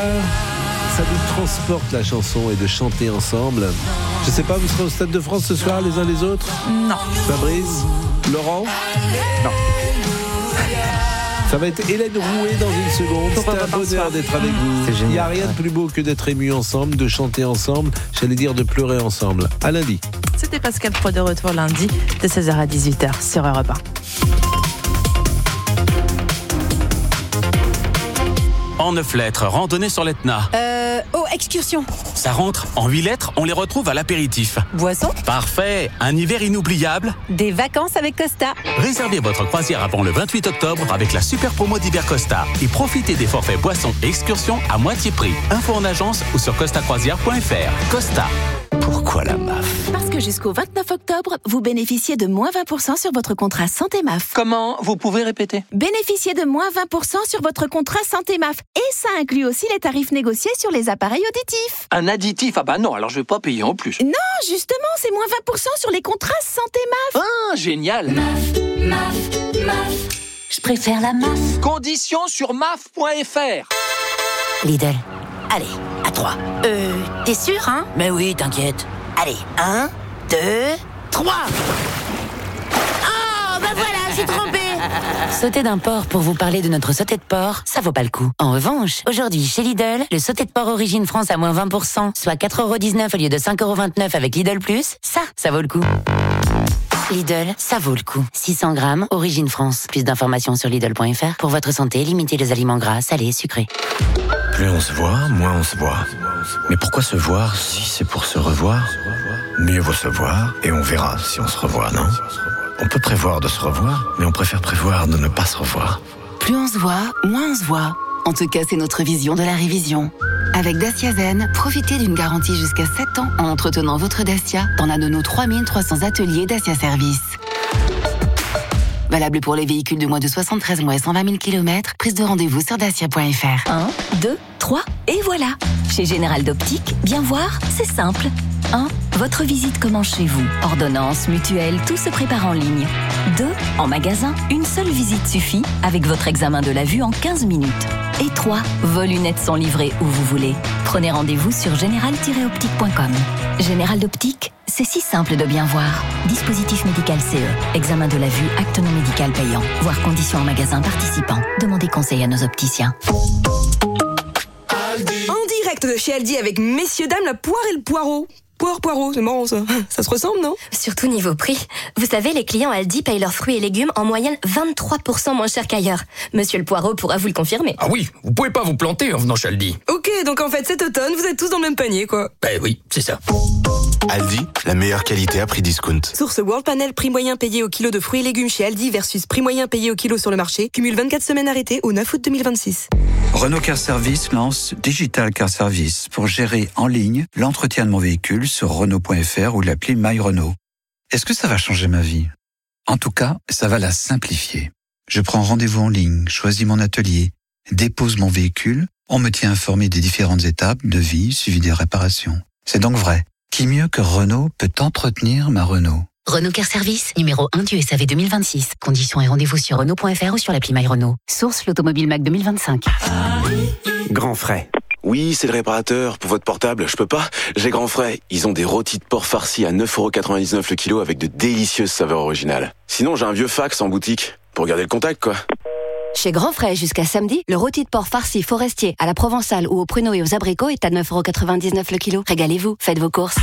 Ça nous transporte la chanson et de chanter ensemble. Je sais pas, vous serez au Stade de France ce soir les uns les autres ? Non. Fabrice ? Laurent ? Non. Ça va être Hélène Rouet dans une seconde. C'est un bonheur d'être avec vous. Il n'y a rien de plus beau que d'être ému ensemble, de chanter ensemble, j'allais dire de pleurer ensemble. À lundi. C'était Pascal Pro de retour lundi de 16h à 18h sur Europe 1. En 9 lettres, randonnée sur l'Etna. Excursion. Ça rentre. En 8 lettres, on les retrouve à l'apéritif. Boisson. Parfait. Un hiver inoubliable. Des vacances avec Costa. Réservez votre croisière avant le 28 octobre avec la super promo d'hiver Costa et profitez des forfaits boissons et excursions à moitié prix. Info en agence ou sur costacroisière.fr. Costa. Pourquoi la MAF ? Parce que jusqu'au 29 octobre, vous bénéficiez de moins 20% sur votre contrat Santé MAF. Comment ? Vous pouvez répéter ? Bénéficiez de moins 20% sur votre contrat Santé MAF. Et ça inclut aussi les tarifs négociés sur les appareils auditifs. Un additif ? Ah bah non, alors je vais pas payer en plus. Non, justement, c'est moins 20% sur les contrats Santé MAF. Ah, génial ! MAF. Je préfère la MAF. Conditions sur maf.fr. Lidl. Allez, à 3. T'es sûr, hein ? Mais oui, t'inquiète. Allez, 1, 2, 3. Oh, bah voilà, j'ai trompé. Sauter d'un porc pour vous parler de notre sauté de porc, ça vaut pas le coup. En revanche, aujourd'hui, chez Lidl, le sauté de porc Origine France à moins 20%, soit 4,19€ au lieu de 5,29€ avec Lidl+, ça vaut le coup. Lidl, ça vaut le coup. 600 grammes, Origine France. Plus d'informations sur Lidl.fr. Pour votre santé, limitez les aliments gras, salés et sucrés. Plus on se voit, moins on se voit. Mais pourquoi se voir si c'est pour se revoir ? Mieux vaut se voir et on verra si on se revoit, non ? On peut prévoir de se revoir, mais on préfère prévoir de ne pas se revoir. Plus on se voit, moins on se voit. En tout cas, c'est notre vision de la révision. Avec Dacia Zen, profitez d'une garantie jusqu'à 7 ans en entretenant votre Dacia dans l'un de nos 3300 ateliers Dacia Service. Valable pour les véhicules de moins de 73 mois et 120 000 km. Prise de rendez-vous sur dacia.fr. 1, 2, 3, et voilà. Chez Général d'Optique, bien voir, c'est simple. 1. Votre visite commence chez vous. Ordonnance, mutuelle, tout se prépare en ligne. 2. En magasin, une seule visite suffit avec votre examen de la vue en 15 minutes. Et 3. Vos lunettes sont livrées où vous voulez. Prenez rendez-vous sur général-optique.com. Général d'Optique, c'est si simple de bien voir. Dispositif médical CE. Examen de la vue, acte non médical payant. Voir conditions en magasin participant. Demandez conseil à nos opticiens. En direct de chez Aldi avec messieurs dames la poire et le poireau. Poireau, c'est marrant ça. Ça se ressemble, non ? Surtout niveau prix. Vous savez, les clients Aldi payent leurs fruits et légumes en moyenne 23% moins cher qu'ailleurs. Monsieur le Poireau pourra vous le confirmer. Ah oui, vous pouvez pas vous planter en venant chez Aldi. Ok, donc en fait cet automne, vous êtes tous dans le même panier, quoi. Ben oui, c'est ça. Aldi, la meilleure qualité à prix discount. Source World Panel, prix moyen payé au kilo de fruits et légumes chez Aldi versus prix moyen payé au kilo sur le marché. Cumule 24 semaines arrêtées au 9 août 2026. Renault Car Service lance Digital Car Service pour gérer en ligne l'entretien de mon véhicule sur Renault.fr ou l'appli My Renault. Est-ce que ça va changer ma vie ? En tout cas, ça va la simplifier. Je prends rendez-vous en ligne, choisis mon atelier, dépose mon véhicule, on me tient informé des différentes étapes de vie suivi des réparations. C'est donc vrai. Qui mieux que Renault peut entretenir ma Renault ? Renault Car Service, numéro 1 du SAV 2026. Conditions et rendez-vous sur Renault.fr ou sur l'appli My Renault. Source l'Automobile Mac 2025. Grand Frais. Oui, c'est le réparateur. Pour votre portable, je peux pas. J'ai Grand Frais. Ils ont des rôtis de porc farcis à 9,99€ le kilo avec de délicieuses saveurs originales. Sinon, j'ai un vieux fax en boutique. Pour garder le contact, quoi. Chez Grand Frais, jusqu'à samedi, le rôti de porc farci forestier à la provençale ou aux pruneaux et aux abricots est à 9,99€ le kilo. Régalez-vous, faites vos courses.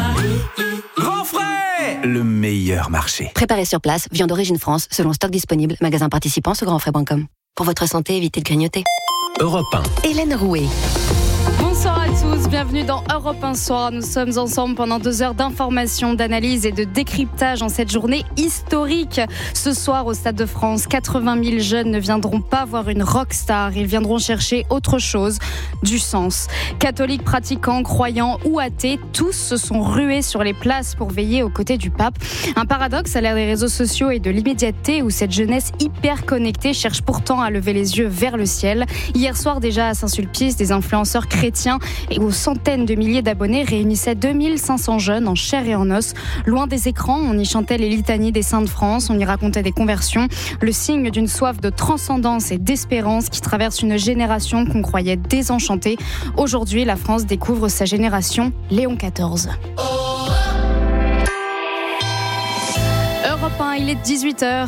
Grand Frais, le meilleur marché. Préparé sur place, viande d'origine France, selon stock disponible, magasin participant sur grandfrais.com. Pour votre santé, évitez de grignoter. Europe 1. Hélène Rouet. Bonsoir à tous, bienvenue dans Europe 1 Soir. Nous sommes ensemble pendant 2 heures d'information, d'analyse et de décryptage en cette journée historique. Ce soir au Stade de France, 80 000 jeunes ne viendront pas voir une rockstar. Ils viendront chercher autre chose, du sens. Catholiques, pratiquants, croyants ou athées, tous se sont rués sur les places pour veiller aux côtés du pape. Un paradoxe à l'ère des réseaux sociaux et de l'immédiateté où cette jeunesse hyper connectée cherche pourtant à lever les yeux vers le ciel. Hier soir déjà à Saint-Sulpice, des influenceurs chrétiens et aux centaines de milliers d'abonnés réunissaient 2500 jeunes en chair et en os. Loin des écrans, on y chantait les litanies des saints de France, on y racontait des conversions, le signe d'une soif de transcendance et d'espérance qui traverse une génération qu'on croyait désenchantée. Aujourd'hui, la France découvre sa génération Léon XIV. Europe 1, il est 18h.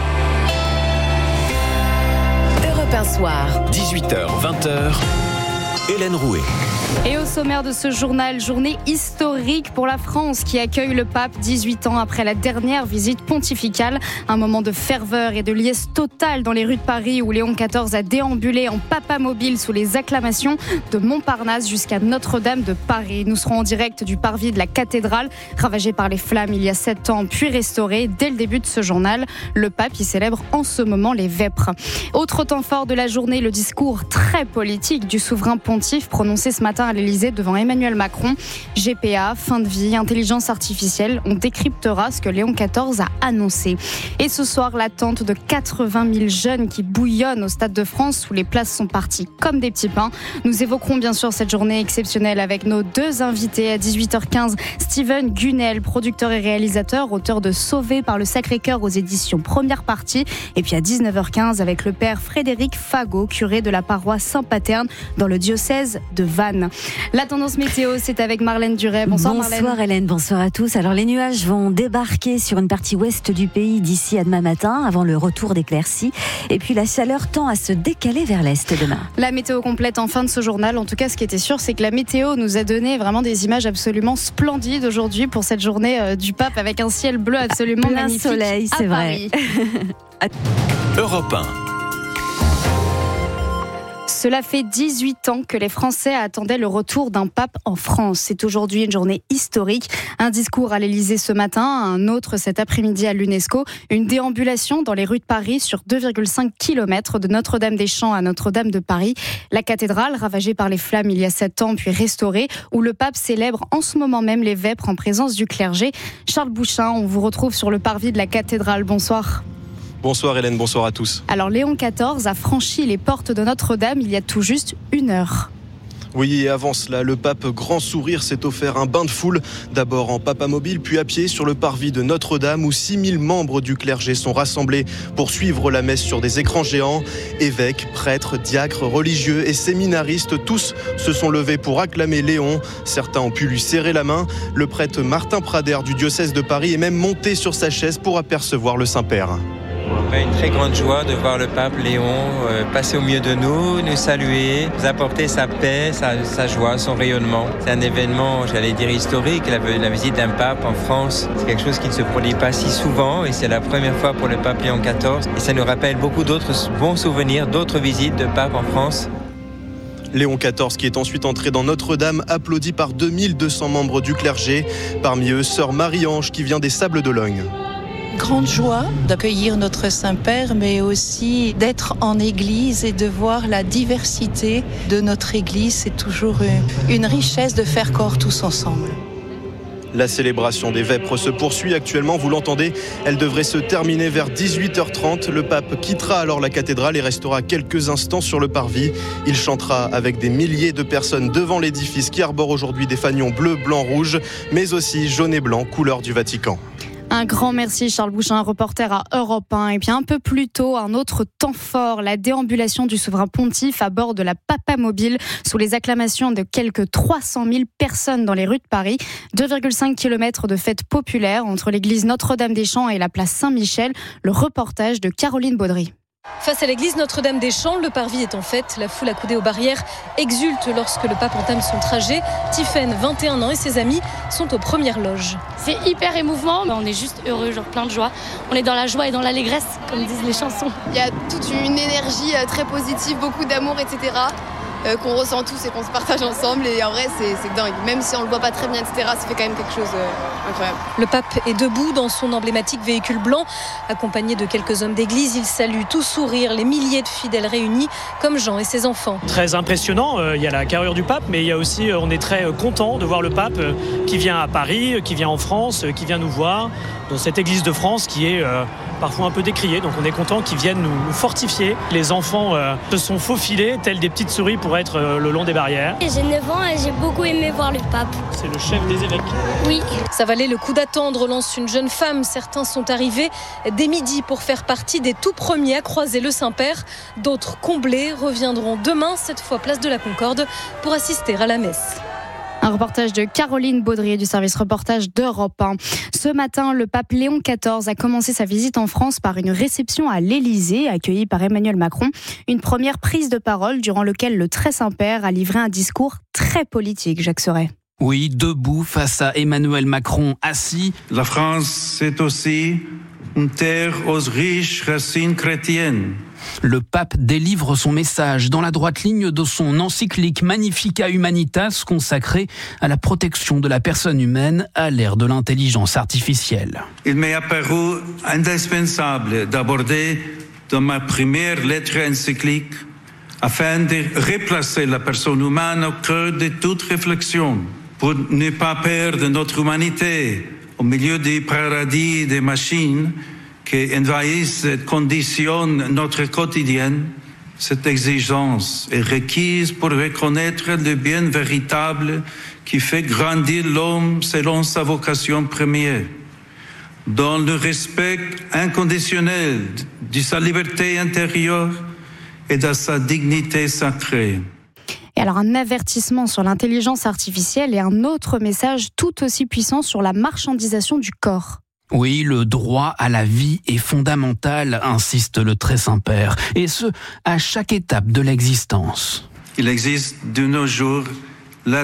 Europe 1 soir. 18h, 20h. Hélène Rouet. Et au sommaire de ce journal, journée historique pour la France qui accueille le pape 18 ans après la dernière visite pontificale. Un moment de ferveur et de liesse totale dans les rues de Paris où Léon XIV a déambulé en papamobile sous les acclamations de Montparnasse jusqu'à Notre-Dame de Paris. Nous serons en direct du parvis de la cathédrale, ravagée par les flammes il y a 7 ans, puis restaurée dès le début de ce journal. Le pape y célèbre en ce moment les vêpres. Autre temps fort de la journée, le discours très politique du souverain pontife prononcé ce matin à l'Elysée devant Emmanuel Macron. GPA, fin de vie, intelligence artificielle, on décryptera ce que Léon XIV a annoncé. Et ce soir, l'attente de 80 000 jeunes qui bouillonnent au Stade de France où les places sont parties comme des petits pains. Nous évoquerons bien sûr cette journée exceptionnelle avec nos deux invités à 18h15. Steven Gunnel, producteur et réalisateur, auteur de Sauvé par le Sacré-Cœur aux éditions Première Partie. Et puis à 19h15 avec le père Frédéric Fagot, curé de la paroisse Saint-Paterne dans le diocèse de Vannes. La tendance météo, c'est avec Marlène Duret. Bonsoir Marlène. Bonsoir Hélène, bonsoir à tous. Alors les nuages vont débarquer sur une partie ouest du pays d'ici à demain matin, avant le retour d'éclaircies. Et puis la chaleur tend à se décaler vers l'est demain. La météo complète en fin de ce journal. En tout cas, ce qui était sûr, c'est que la météo nous a donné vraiment des images absolument splendides aujourd'hui pour cette journée du pape avec un ciel bleu absolument plein magnifique. Soleil, c'est vrai. Europe 1. Cela fait 18 ans que les Français attendaient le retour d'un pape en France. C'est aujourd'hui une journée historique. Un discours à l'Elysée ce matin, un autre cet après-midi à l'UNESCO. Une déambulation dans les rues de Paris sur 2,5 km de Notre-Dame-des-Champs à Notre-Dame de Paris. La cathédrale, ravagée par les flammes il y a 7 ans, puis restaurée, où le pape célèbre en ce moment même les vêpres en présence du clergé. Charles Bouchin, on vous retrouve sur le parvis de la cathédrale. Bonsoir. Bonsoir Hélène, bonsoir à tous. Alors Léon XIV a franchi les portes de Notre-Dame il y a tout juste 1 heure. Oui, et avant cela, le pape grand sourire s'est offert un bain de foule. D'abord en papamobile, puis à pied sur le parvis de Notre-Dame où 6000 membres du clergé sont rassemblés pour suivre la messe sur des écrans géants. Évêques, prêtres, diacres, religieux et séminaristes, tous se sont levés pour acclamer Léon. Certains ont pu lui serrer la main. Le prêtre Martin Prader du diocèse de Paris est même monté sur sa chaise pour apercevoir le Saint-Père. Une très grande joie de voir le pape Léon passer au milieu de nous saluer, nous apporter sa paix, sa joie, son rayonnement. C'est un événement, j'allais dire historique, la visite d'un pape en France. C'est quelque chose qui ne se produit pas si souvent et c'est la première fois pour le pape Léon XIV. Et ça nous rappelle beaucoup d'autres bons souvenirs, d'autres visites de pape en France. Léon XIV qui est ensuite entré dans Notre-Dame, applaudi par 2200 membres du clergé. Parmi eux, sœur Marie-Ange qui vient des Sables-d'Olonne. Grande joie d'accueillir notre Saint-Père, mais aussi d'être en Église et de voir la diversité de notre Église. C'est toujours une richesse de faire corps tous ensemble. La célébration des vêpres se poursuit actuellement, vous l'entendez, elle devrait se terminer vers 18h30. Le pape quittera alors la cathédrale et restera quelques instants sur le parvis. Il chantera avec des milliers de personnes devant l'édifice qui arbore aujourd'hui des fanions bleus, blancs, rouges, mais aussi jaune et blanc, couleur du Vatican. Un grand merci Charles Bouchin, reporter à Europe 1. Et puis un peu plus tôt, un autre temps fort, la déambulation du souverain pontife à bord de la papamobile sous les acclamations de quelques 300 000 personnes dans les rues de Paris. 2,5 km de fête populaire entre l'église Notre-Dame-des-Champs et la place Saint-Michel. Le reportage de Caroline Baudry. Face à l'église Notre-Dame-des-Champs, le parvis est en fête. La foule accoudée aux barrières exulte lorsque le pape entame son trajet. Tiffen, 21 ans, et ses amis sont aux premières loges. C'est hyper émouvant, on est juste heureux, genre plein de joie. On est dans la joie et dans l'allégresse, comme disent les chansons. Il y a toute une énergie très positive, beaucoup d'amour, etc. Qu'on ressent tous et qu'on se partage ensemble, et en vrai c'est dingue, même si on le voit pas très bien, etc., ça fait quand même quelque chose incroyable. Le pape est debout dans son emblématique véhicule blanc, accompagné de quelques hommes d'église. Il salue tout sourire les milliers de fidèles réunis, comme Jean et ses enfants. Très impressionnant, il y a la carrure du pape, mais il y a aussi, on est très content de voir le pape qui vient à Paris, qui vient en France, qui vient nous voir dans cette église de France qui est parfois un peu décriés. Donc on est content qu'ils viennent nous fortifier. Les enfants se sont faufilés, tels des petites souris pour être le long des barrières. J'ai 9 ans et j'ai beaucoup aimé voir le pape. C'est le chef des évêques. Oui. Ça valait le coup d'attendre, lance une jeune femme. Certains sont arrivés dès midi pour faire partie des tout premiers à croiser le Saint-Père. D'autres comblés reviendront demain, cette fois place de la Concorde, pour assister à la messe. Un reportage de Caroline Baudrier du service reportage d'Europe 1. Ce matin, le pape Léon XIV a commencé sa visite en France par une réception à l'Élysée, accueillie par Emmanuel Macron. Une première prise de parole durant laquelle le très Saint-Père a livré un discours très politique, Jacques Serret. Oui, debout face à Emmanuel Macron, assis. La France, c'est aussi une terre aux riches racines chrétiennes. Le pape délivre son message dans la droite ligne de son encyclique Magnificat Humanitas consacrée à la protection de la personne humaine à l'ère de l'intelligence artificielle. Il m'est apparu indispensable d'aborder dans ma première lettre encyclique afin de replacer la personne humaine au cœur de toute réflexion pour ne pas perdre notre humanité au milieu du paradis des machines qui envahissent et conditionnent notre quotidien. Cette exigence est requise pour reconnaître le bien véritable qui fait grandir l'homme selon sa vocation première, dans le respect inconditionnel de sa liberté intérieure et de sa dignité sacrée. Et alors un avertissement sur l'intelligence artificielle et un autre message tout aussi puissant sur la marchandisation du corps. Oui, le droit à la vie est fondamental, insiste le très Saint-Père, et ce, à chaque étape de l'existence. Il existe de nos jours la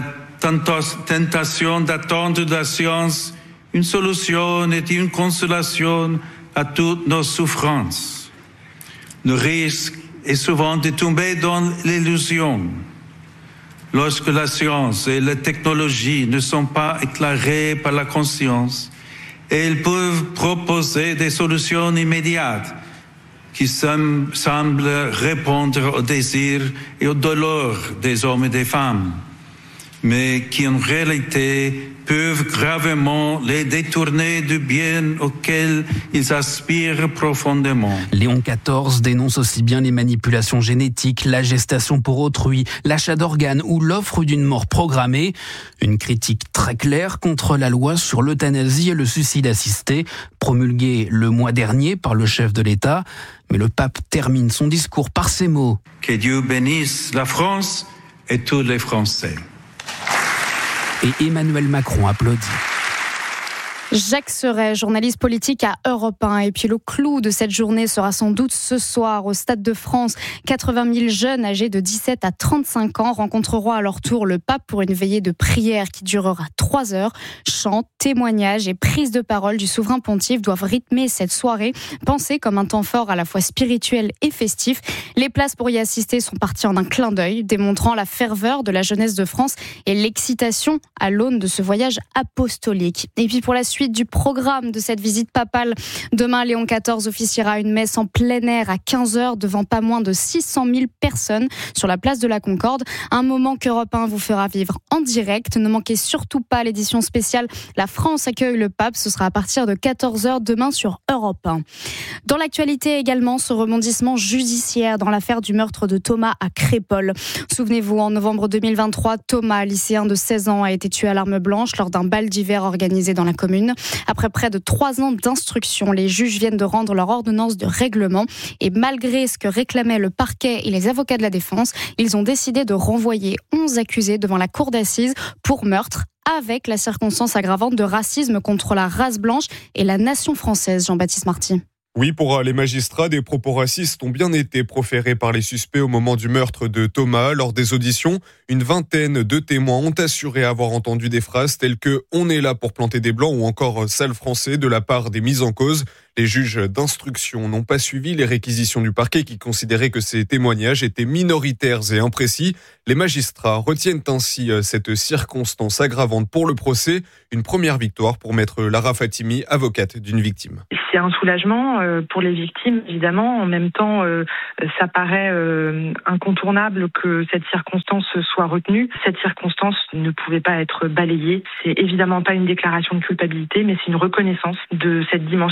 tentation d'attendre de la science une solution et une consolation à toutes nos souffrances. Le risque est souvent de tomber dans l'illusion. Lorsque la science et la technologie ne sont pas éclairées par la conscience, elles peuvent proposer des solutions immédiates qui semblent répondre aux désirs et aux douleurs des hommes et des femmes, mais qui en réalité peuvent gravement les détourner du bien auquel ils aspirent profondément. Léon XIV dénonce aussi bien les manipulations génétiques, la gestation pour autrui, l'achat d'organes ou l'offre d'une mort programmée. Une critique très claire contre la loi sur l'euthanasie et le suicide assisté, promulguée le mois dernier par le chef de l'État. Mais le pape termine son discours par ces mots. Que Dieu bénisse la France et tous les Français. Et Emmanuel Macron applaudit. Jacques Serret, journaliste politique à Europe 1. Et puis le clou de cette journée sera sans doute ce soir au Stade de France. 80 000 jeunes âgés de 17 à 35 ans rencontreront à leur tour le pape pour une veillée de prière qui durera 3 heures. Chants, témoignages et prises de parole du souverain pontife doivent rythmer cette soirée, pensée comme un temps fort à la fois spirituel et festif. Les places pour y assister sont parties en un clin d'œil, démontrant la ferveur de la jeunesse de France et l'excitation à l'aune de ce voyage apostolique. Et puis pour la suite du programme de cette visite papale, demain Léon XIV officiera une messe en plein air à 15h devant pas moins de 600 000 personnes sur la place de la Concorde. Un moment qu'Europe 1 vous fera vivre en direct. Ne manquez surtout pas l'édition spéciale La France accueille le pape. Ce sera à partir de 14h demain sur Europe 1. Dans l'actualité également, ce rebondissement judiciaire dans l'affaire du meurtre de Thomas à Crépol. Souvenez-vous, en novembre 2023, Thomas, lycéen de 16 ans, a été tué à l'arme blanche lors d'un bal d'hiver organisé dans la commune. Après près de 3 ans d'instruction, les juges viennent de rendre leur ordonnance de règlement. Et malgré ce que réclamaient le parquet et les avocats de la défense, ils ont décidé de renvoyer 11 accusés devant la cour d'assises pour meurtre, avec la circonstance aggravante de racisme contre la race blanche et la nation française. Jean-Baptiste Marty. Oui, pour les magistrats, des propos racistes ont bien été proférés par les suspects au moment du meurtre de Thomas. Lors des auditions, une vingtaine de témoins ont assuré avoir entendu des phrases telles que « on est là pour planter des blancs » ou encore « sale français » de la part des mises en cause. Les juges d'instruction n'ont pas suivi les réquisitions du parquet qui considérait que ces témoignages étaient minoritaires et imprécis. Les magistrats retiennent ainsi cette circonstance aggravante pour le procès. Une première victoire pour maître Lara Fatimi, avocate d'une victime. C'est un soulagement pour les victimes, évidemment. En même temps, ça paraît incontournable que cette circonstance soit retenue. Cette circonstance ne pouvait pas être balayée. C'est évidemment pas une déclaration de culpabilité, mais c'est une reconnaissance de cette dimension raciste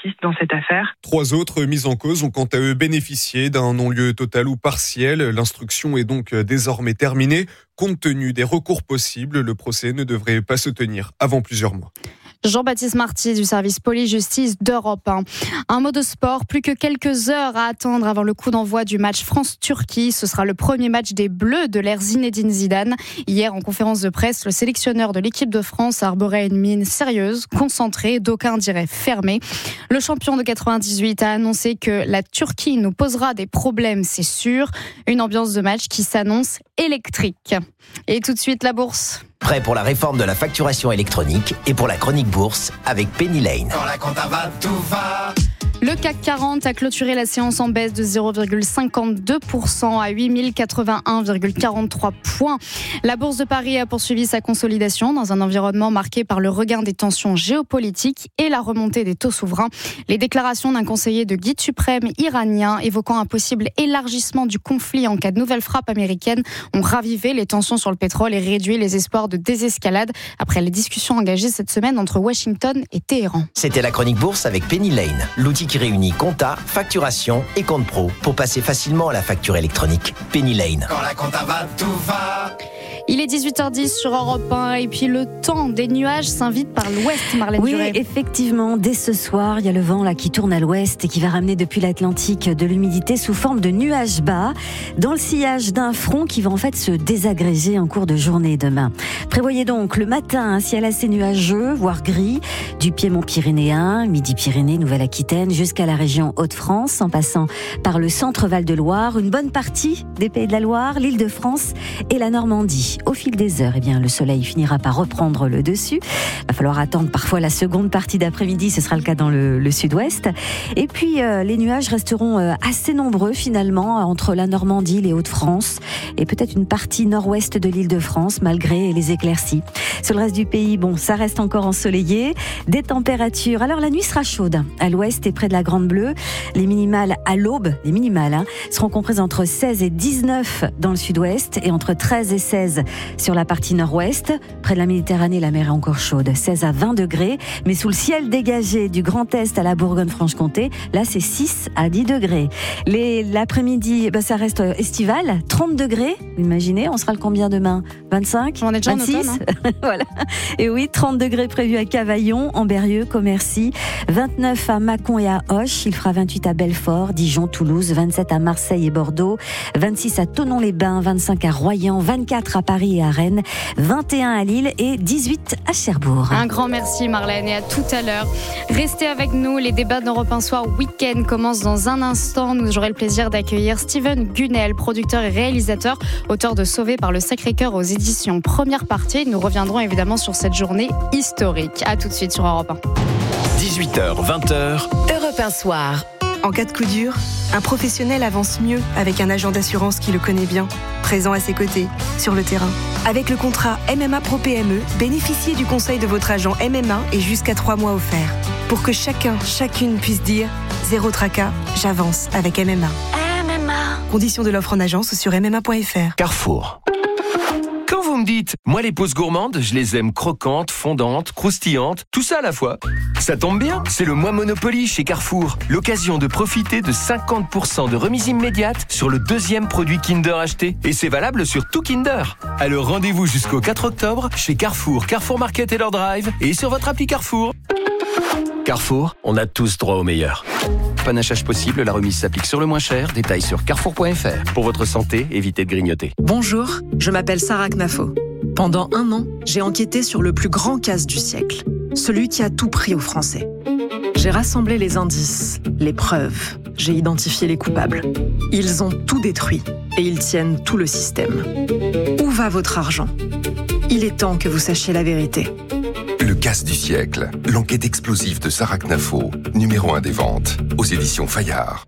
justice dans cette affaire. 3 autres mis en cause ont quant à eux bénéficié d'un non-lieu total ou partiel. L'instruction est donc désormais terminée. Compte tenu des recours possibles, le procès ne devrait pas se tenir avant plusieurs mois. Jean-Baptiste Marty du service police-justice d'Europe 1. Un mot de sport, plus que quelques heures à attendre avant le coup d'envoi du match France-Turquie. Ce sera le premier match des Bleus de l'ère Zinedine Zidane. Hier, en conférence de presse, le sélectionneur de l'équipe de France arborait une mine sérieuse, concentrée, d'aucuns diraient fermée. Le champion de 98 a annoncé que la Turquie nous posera des problèmes, c'est sûr. Une ambiance de match qui s'annonce électrique. Et tout de suite, la bourse. Prêt pour la réforme de la facturation électronique et pour la chronique bourse avec Penny Lane. Quand la compta va, tout va. Le CAC 40 a clôturé la séance en baisse de 0,52% à 8081,43 points. La Bourse de Paris a poursuivi sa consolidation dans un environnement marqué par le regain des tensions géopolitiques et la remontée des taux souverains. Les déclarations d'un conseiller de guide suprême iranien évoquant un possible élargissement du conflit en cas de nouvelle frappe américaine ont ravivé les tensions sur le pétrole et réduit les espoirs de désescalade après les discussions engagées cette semaine entre Washington et Téhéran. C'était la chronique bourse avec Penny Lane, l'outil qui réunit compta, facturation et compte pro pour passer facilement à la facture électronique. Penny Lane. Quand la compta va, tout va. Il est 18h10 sur Europe 1 et puis le temps des nuages s'invite par l'ouest, Marlène Duret. Oui, effectivement, dès ce soir, il y a le vent là qui tourne à l'ouest et qui va ramener depuis l'Atlantique de l'humidité sous forme de nuages bas dans le sillage d'un front qui va en fait se désagréger en cours de journée demain. Prévoyez donc le matin un ciel assez nuageux, voire gris, du piémont pyrénéen, Midi-Pyrénées, Nouvelle-Aquitaine, jusqu'à la région Hauts-de-France, en passant par le centre Val-de-Loire, une bonne partie des Pays de la Loire, l'Île-de-France et la Normandie. Au fil des heures, le soleil finira par reprendre le dessus. Il va falloir attendre parfois la seconde partie d'après-midi, ce sera le cas dans le sud-ouest. Et puis, les nuages resteront assez nombreux finalement entre la Normandie, les Hauts-de-France et peut-être une partie nord-ouest de l'Île-de-France malgré les éclaircies. Sur le reste du pays, ça reste encore ensoleillé. Des températures. Alors, la nuit sera chaude à l'ouest et près de la Grande Bleue. Les minimales à l'aube, seront comprises entre 16 et 19 dans le sud-ouest et entre 13 et 16 sur la partie nord-ouest. Près de la Méditerranée, la mer est encore chaude, 16 à 20 degrés. Mais sous le ciel dégagé du Grand Est à la Bourgogne-Franche-Comté, là, c'est 6 à 10 degrés. L'après-midi, ça reste estival, 30 degrés. Imaginez, on sera le combien demain ? 25 ? On est déjà 26 en automne, hein. Voilà. Et oui, 30 degrés prévus à Cavaillon, en Berrieux, Commercy, 29 à Mâcon et à Auch, il fera 28 à Belfort, Dijon, Toulouse, 27 à Marseille et Bordeaux, 26 à Thonon-les-Bains, 25 à Royan, 24 à Paris et à Rennes, 21 à Lille et 18 à Cherbourg. Un grand merci Marlène et à tout à l'heure. Restez avec nous, les débats d'Europe 1 Soir Week-end commencent dans un instant. Nous aurons le plaisir d'accueillir Steven Gunnel, producteur et réalisateur, auteur de Sauvé par le Sacré-Cœur aux éditions Première Partie. Nous reviendrons évidemment sur cette journée historique. À tout de suite sur Europe 1. 18h, 20h. Europe 1 Soir. En cas de coup dur, un professionnel avance mieux avec un agent d'assurance qui le connaît bien, présent à ses côtés, sur le terrain. Avec le contrat MMA Pro PME, bénéficiez du conseil de votre agent MMA et jusqu'à 3 mois offerts. Pour que chacune puisse dire « Zéro tracas, j'avance avec MMA ». Conditions de l'offre en agence sur MMA.fr. Carrefour. Quand vous me dites, moi les pauses gourmandes, je les aime croquantes, fondantes, croustillantes, tout ça à la fois. Ça tombe bien, c'est le mois Monopoly chez Carrefour. L'occasion de profiter de 50% de remise immédiate sur le 2e produit Kinder acheté. Et c'est valable sur tout Kinder. Alors rendez-vous jusqu'au 4 octobre chez Carrefour, Carrefour Market et leur drive et sur votre appli Carrefour. Carrefour, on a tous droit au meilleur. Panachage possible, la remise s'applique sur le moins cher. Détails sur carrefour.fr. Pour votre santé, évitez de grignoter. Bonjour, je m'appelle Sarah Knafo. Pendant 1 an, j'ai enquêté sur le plus grand casse du siècle. Celui qui a tout pris aux Français. J'ai rassemblé les indices, les preuves. J'ai identifié les coupables. Ils ont tout détruit et ils tiennent tout le système. Où va votre argent ? Il est temps que vous sachiez la vérité. Le casse du siècle, l'enquête explosive de Sarah Knafo, numéro 1 des ventes, aux éditions Fayard.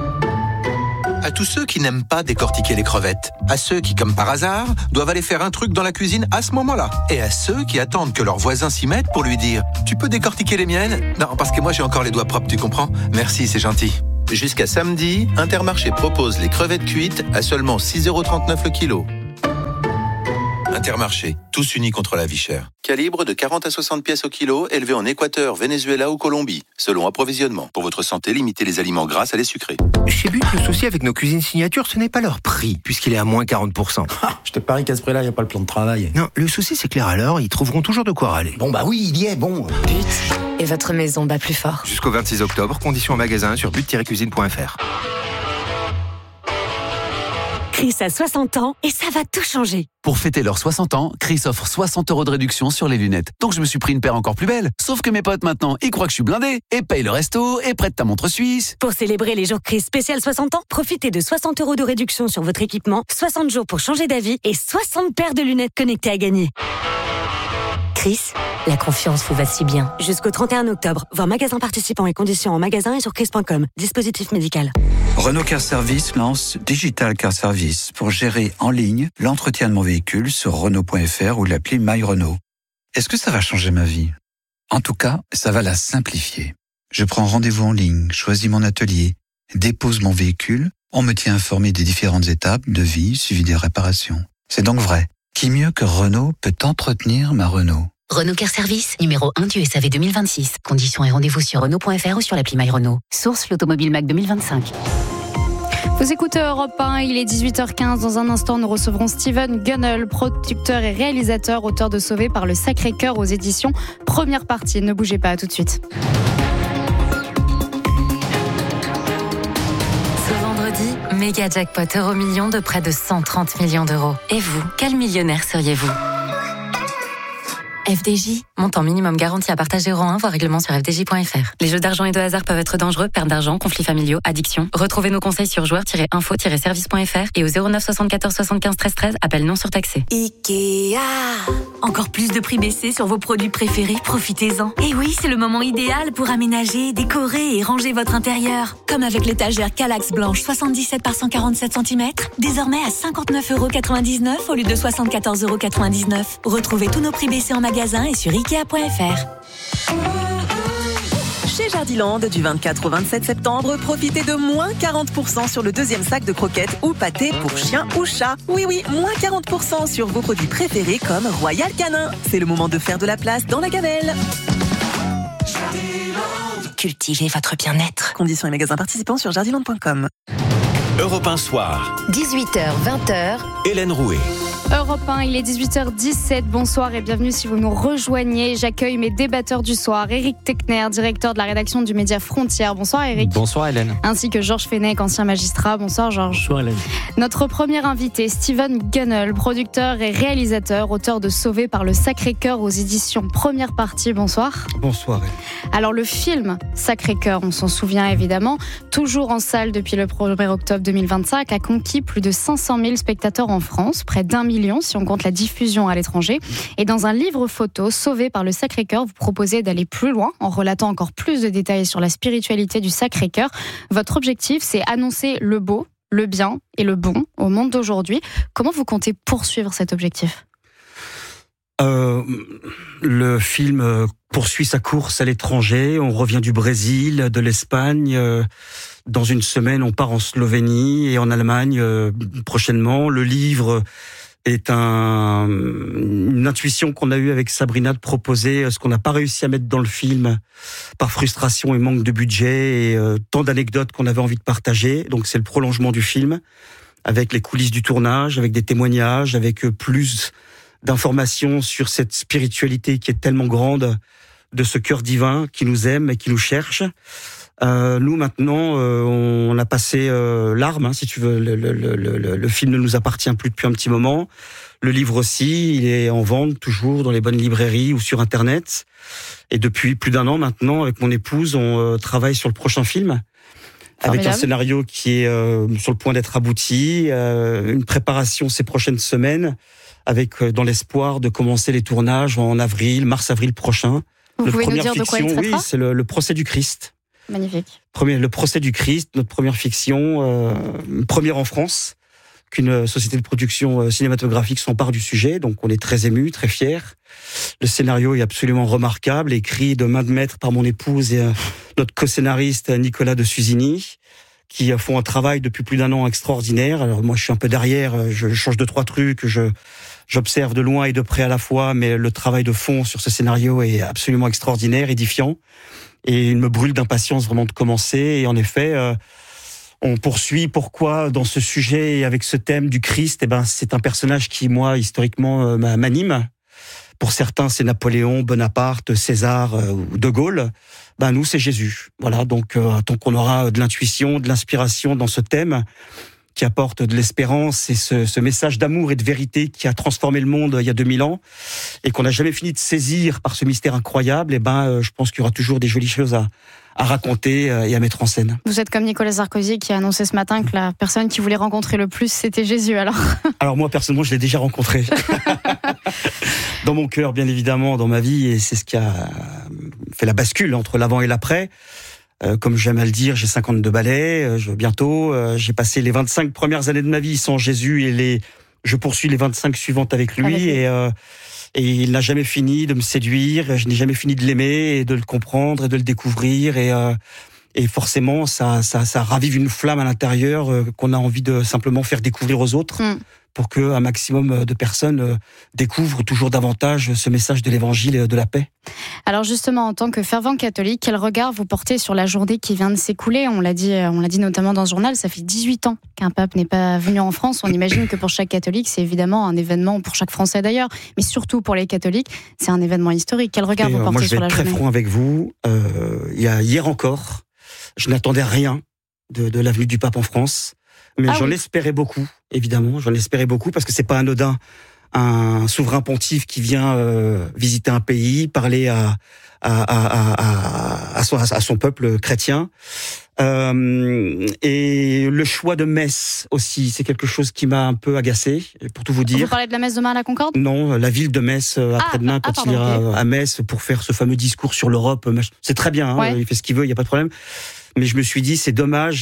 À tous ceux qui n'aiment pas décortiquer les crevettes, à ceux qui, comme par hasard, doivent aller faire un truc dans la cuisine à ce moment-là, et à ceux qui attendent que leur voisin s'y mette pour lui dire « Tu peux décortiquer les miennes ?» Non, parce que moi j'ai encore les doigts propres, tu comprends ? Merci, c'est gentil. Jusqu'à samedi, Intermarché propose les crevettes cuites à seulement 6,39€ le kilo. Intermarché, tous unis contre la vie chère. Calibre de 40 à 60 pièces au kilo, élevé en Équateur, Venezuela ou Colombie. Selon approvisionnement. Pour votre santé, limitez les aliments gras à les sucrés. Chez But, le souci avec nos cuisines signatures, ce n'est pas leur prix, puisqu'il est à moins 40%. Je te parie qu'à ce prix-là, il n'y a pas le plan de travail. Non, le souci, c'est que les râleurs, ils trouveront toujours de quoi râler. Bon, bah oui, il y est, bon. But, et votre maison bat plus fort. Jusqu'au 26 octobre, conditions en magasin sur but-cuisine.fr. Chris a 60 ans et ça va tout changer. Pour fêter leurs 60 ans, Chris offre 60 € de réduction sur les lunettes. Donc je me suis pris une paire encore plus belle. Sauf que mes potes maintenant, ils croient que je suis blindé et payent le resto et prêtent ta montre suisse. Pour célébrer les jours Chris spécial 60 ans, profitez de 60 € de réduction sur votre équipement, 60 jours pour changer d'avis et 60 paires de lunettes connectées à gagner. Chris, la confiance vous va si bien. Jusqu'au 31 octobre, voir magasin participants et conditions en magasin et sur chris.com. Dispositif médical. Renault Car Service lance Digital Car Service pour gérer en ligne l'entretien de mon véhicule sur Renault.fr ou l'appli My Renault. Est-ce que ça va changer ma vie ? En tout cas, ça va la simplifier. Je prends rendez-vous en ligne, choisis mon atelier, dépose mon véhicule, on me tient informé des différentes étapes, devis, suivi des réparations. C'est donc vrai. Qui mieux que Renault peut entretenir ma Renault ? Renault Car Service, numéro 1 du SAV 2026. Conditions et rendez-vous sur Renault.fr ou sur l'appli My Renault. Source l'Automobile Mac 2025. Vous écoutez Europe 1, il est 18h15. Dans un instant, nous recevrons Steven Gunnell, producteur et réalisateur, auteur de Sauvé par le Sacré-Cœur aux éditions Première Partie. Ne bougez pas, à tout de suite. Ce vendredi, méga jackpot Euromillions de près de 130 millions d'euros. Et vous, quel millionnaire seriez-vous ? FDJ, montant minimum garanti à partager rang 1, voire règlement sur fdj.fr. Les jeux d'argent et de hasard peuvent être dangereux, perte d'argent, conflits familiaux, addiction. Retrouvez nos conseils sur joueurs-info-service.fr et au 09 74 75 13 13, appel non surtaxé. Ikea. Encore plus de prix baissés sur vos produits préférés, profitez-en. Et oui, c'est le moment idéal pour aménager, décorer et ranger votre intérieur. Comme avec l'étagère Kallax blanche 77 par 147 cm, désormais à 59,99 € au lieu de 74,99 €. Retrouvez tous nos prix baissés en magasin et sur Ikea.fr. Chez Jardiland, du 24 au 27 septembre, profitez de moins 40% sur le deuxième sac de croquettes ou pâtés pour chien ou chat. Oui, moins 40% sur vos produits préférés comme Royal Canin. C'est le moment de faire de la place dans la gamelle. Cultivez votre bien-être. Conditions et magasins participants sur jardiland.com. Europe 1 Soir. 18h, 20h. Hélène Rouet. Europe 1, il est 18h17. Bonsoir et bienvenue si vous nous rejoignez. J'accueille mes débatteurs du soir. Éric Techner, directeur de la rédaction du média Frontières. Bonsoir Éric. Bonsoir Hélène. Ainsi que Georges Fenech, ancien magistrat. Bonsoir Georges. Bonsoir Hélène. Notre premier invité, Steven Gunnell, producteur et réalisateur, auteur de Sauvé par le Sacré-Cœur aux éditions Première Partie. Bonsoir. Bonsoir Hélène. Alors le film Sacré-Cœur, on s'en souvient évidemment, toujours en salle depuis le 1er octobre 2025, a conquis plus de 500 000 spectateurs en France, près d'1 million si on compte la diffusion à l'étranger. Et dans un livre photo, Sauvé par le Sacré-Cœur, vous proposez d'aller plus loin en relatant encore plus de détails sur la spiritualité du Sacré-Cœur. Votre objectif, c'est annoncer le beau, le bien et le bon au monde d'aujourd'hui. Comment vous comptez poursuivre cet objectif ? Le film poursuit sa course à l'étranger. On revient du Brésil, de l'Espagne. Dans une semaine, on part en Slovénie et en Allemagne prochainement. Le livre est une intuition qu'on a eue avec Sabrina de proposer ce qu'on n'a pas réussi à mettre dans le film par frustration et manque de budget et tant d'anecdotes qu'on avait envie de partager. Donc c'est le prolongement du film avec les coulisses du tournage, avec des témoignages, avec plus d'informations sur cette spiritualité qui est tellement grande de ce cœur divin qui nous aime et qui nous cherche. Nous maintenant, on a passé l'arme, si tu veux. Le film ne nous appartient plus depuis un petit moment. Le livre aussi, il est en vente toujours dans les bonnes librairies ou sur Internet. Et depuis plus d'1 an maintenant, avec mon épouse, on travaille sur le prochain film. Avec un scénario qui est sur le point d'être abouti, une préparation ces prochaines semaines, avec dans l'espoir de commencer les tournages en mars-avril prochain. Vous pouvez nous dire de quoi il traitera ? Oui, c'est le procès du Christ. Magnifique. Le procès du Christ, notre première fiction, première en France, qu'une société de production cinématographique s'empare du sujet, donc on est très émus, très fiers. Le scénario est absolument remarquable, écrit de main de maître par mon épouse et notre co-scénariste Nicolas de Suzini, qui font un travail depuis plus d'1 an extraordinaire. Alors moi je suis un peu derrière, je change 2-3 trucs, je J'observe de loin et de près à la fois, mais le travail de fond sur ce scénario est absolument extraordinaire, édifiant. Et il me brûle d'impatience vraiment de commencer. Et en effet, on poursuit. Pourquoi dans ce sujet et avec ce thème du Christ, c'est un personnage qui, moi, historiquement, m'anime. Pour certains, c'est Napoléon, Bonaparte, César ou De Gaulle. Nous, c'est Jésus. Voilà, donc tant qu'on aura de l'intuition, de l'inspiration dans ce thème qui apporte de l'espérance et ce message d'amour et de vérité qui a transformé le monde il y a 2000 ans et qu'on n'a jamais fini de saisir par ce mystère incroyable, je pense qu'il y aura toujours des jolies choses à raconter et à mettre en scène. Vous êtes comme Nicolas Sarkozy qui a annoncé ce matin que la personne qu'il voulait rencontrer le plus, c'était Jésus, alors. Alors moi, personnellement, je l'ai déjà rencontré. Dans mon cœur, bien évidemment, dans ma vie, et c'est ce qui a fait la bascule entre l'avant et l'après. Comme j'aime à le dire, j'ai 52 ballets, bientôt. J'ai passé les 25 premières années de ma vie sans Jésus et je poursuis les 25 suivantes avec lui. Et il n'a jamais fini de me séduire, je n'ai jamais fini de l'aimer et de le comprendre et de le découvrir. Et forcément, ça ravive une flamme à l'intérieur qu'on a envie de simplement faire découvrir aux autres. Pour qu'un maximum de personnes découvrent toujours davantage ce message de l'évangile et de la paix. Alors justement, en tant que fervent catholique, quel regard vous portez sur la journée qui vient de s'écouler ? On l'a dit notamment dans ce journal, ça fait 18 ans qu'un pape n'est pas venu en France. On imagine que pour chaque catholique, c'est évidemment un événement, pour chaque Français d'ailleurs, mais surtout pour les catholiques, c'est un événement historique. Quel regard vous portez sur la journée ? Moi, je vais être très franc avec vous. Hier encore, je n'attendais rien de la venue du pape en France. Mais j'en espérais beaucoup, évidemment. J'en espérais beaucoup parce que c'est pas anodin. Un souverain pontife qui vient visiter un pays, parler à son peuple chrétien. Et le choix de Metz aussi, c'est quelque chose qui m'a un peu agacé, pour tout vous dire. Vous parlez de la messe demain à la Concorde ? Non, la ville de Metz, après-demain, quand il ira à Metz pour faire ce fameux discours sur l'Europe. C'est très bien, il fait ce qu'il veut, il n'y a pas de problème. Mais je me suis dit, c'est dommage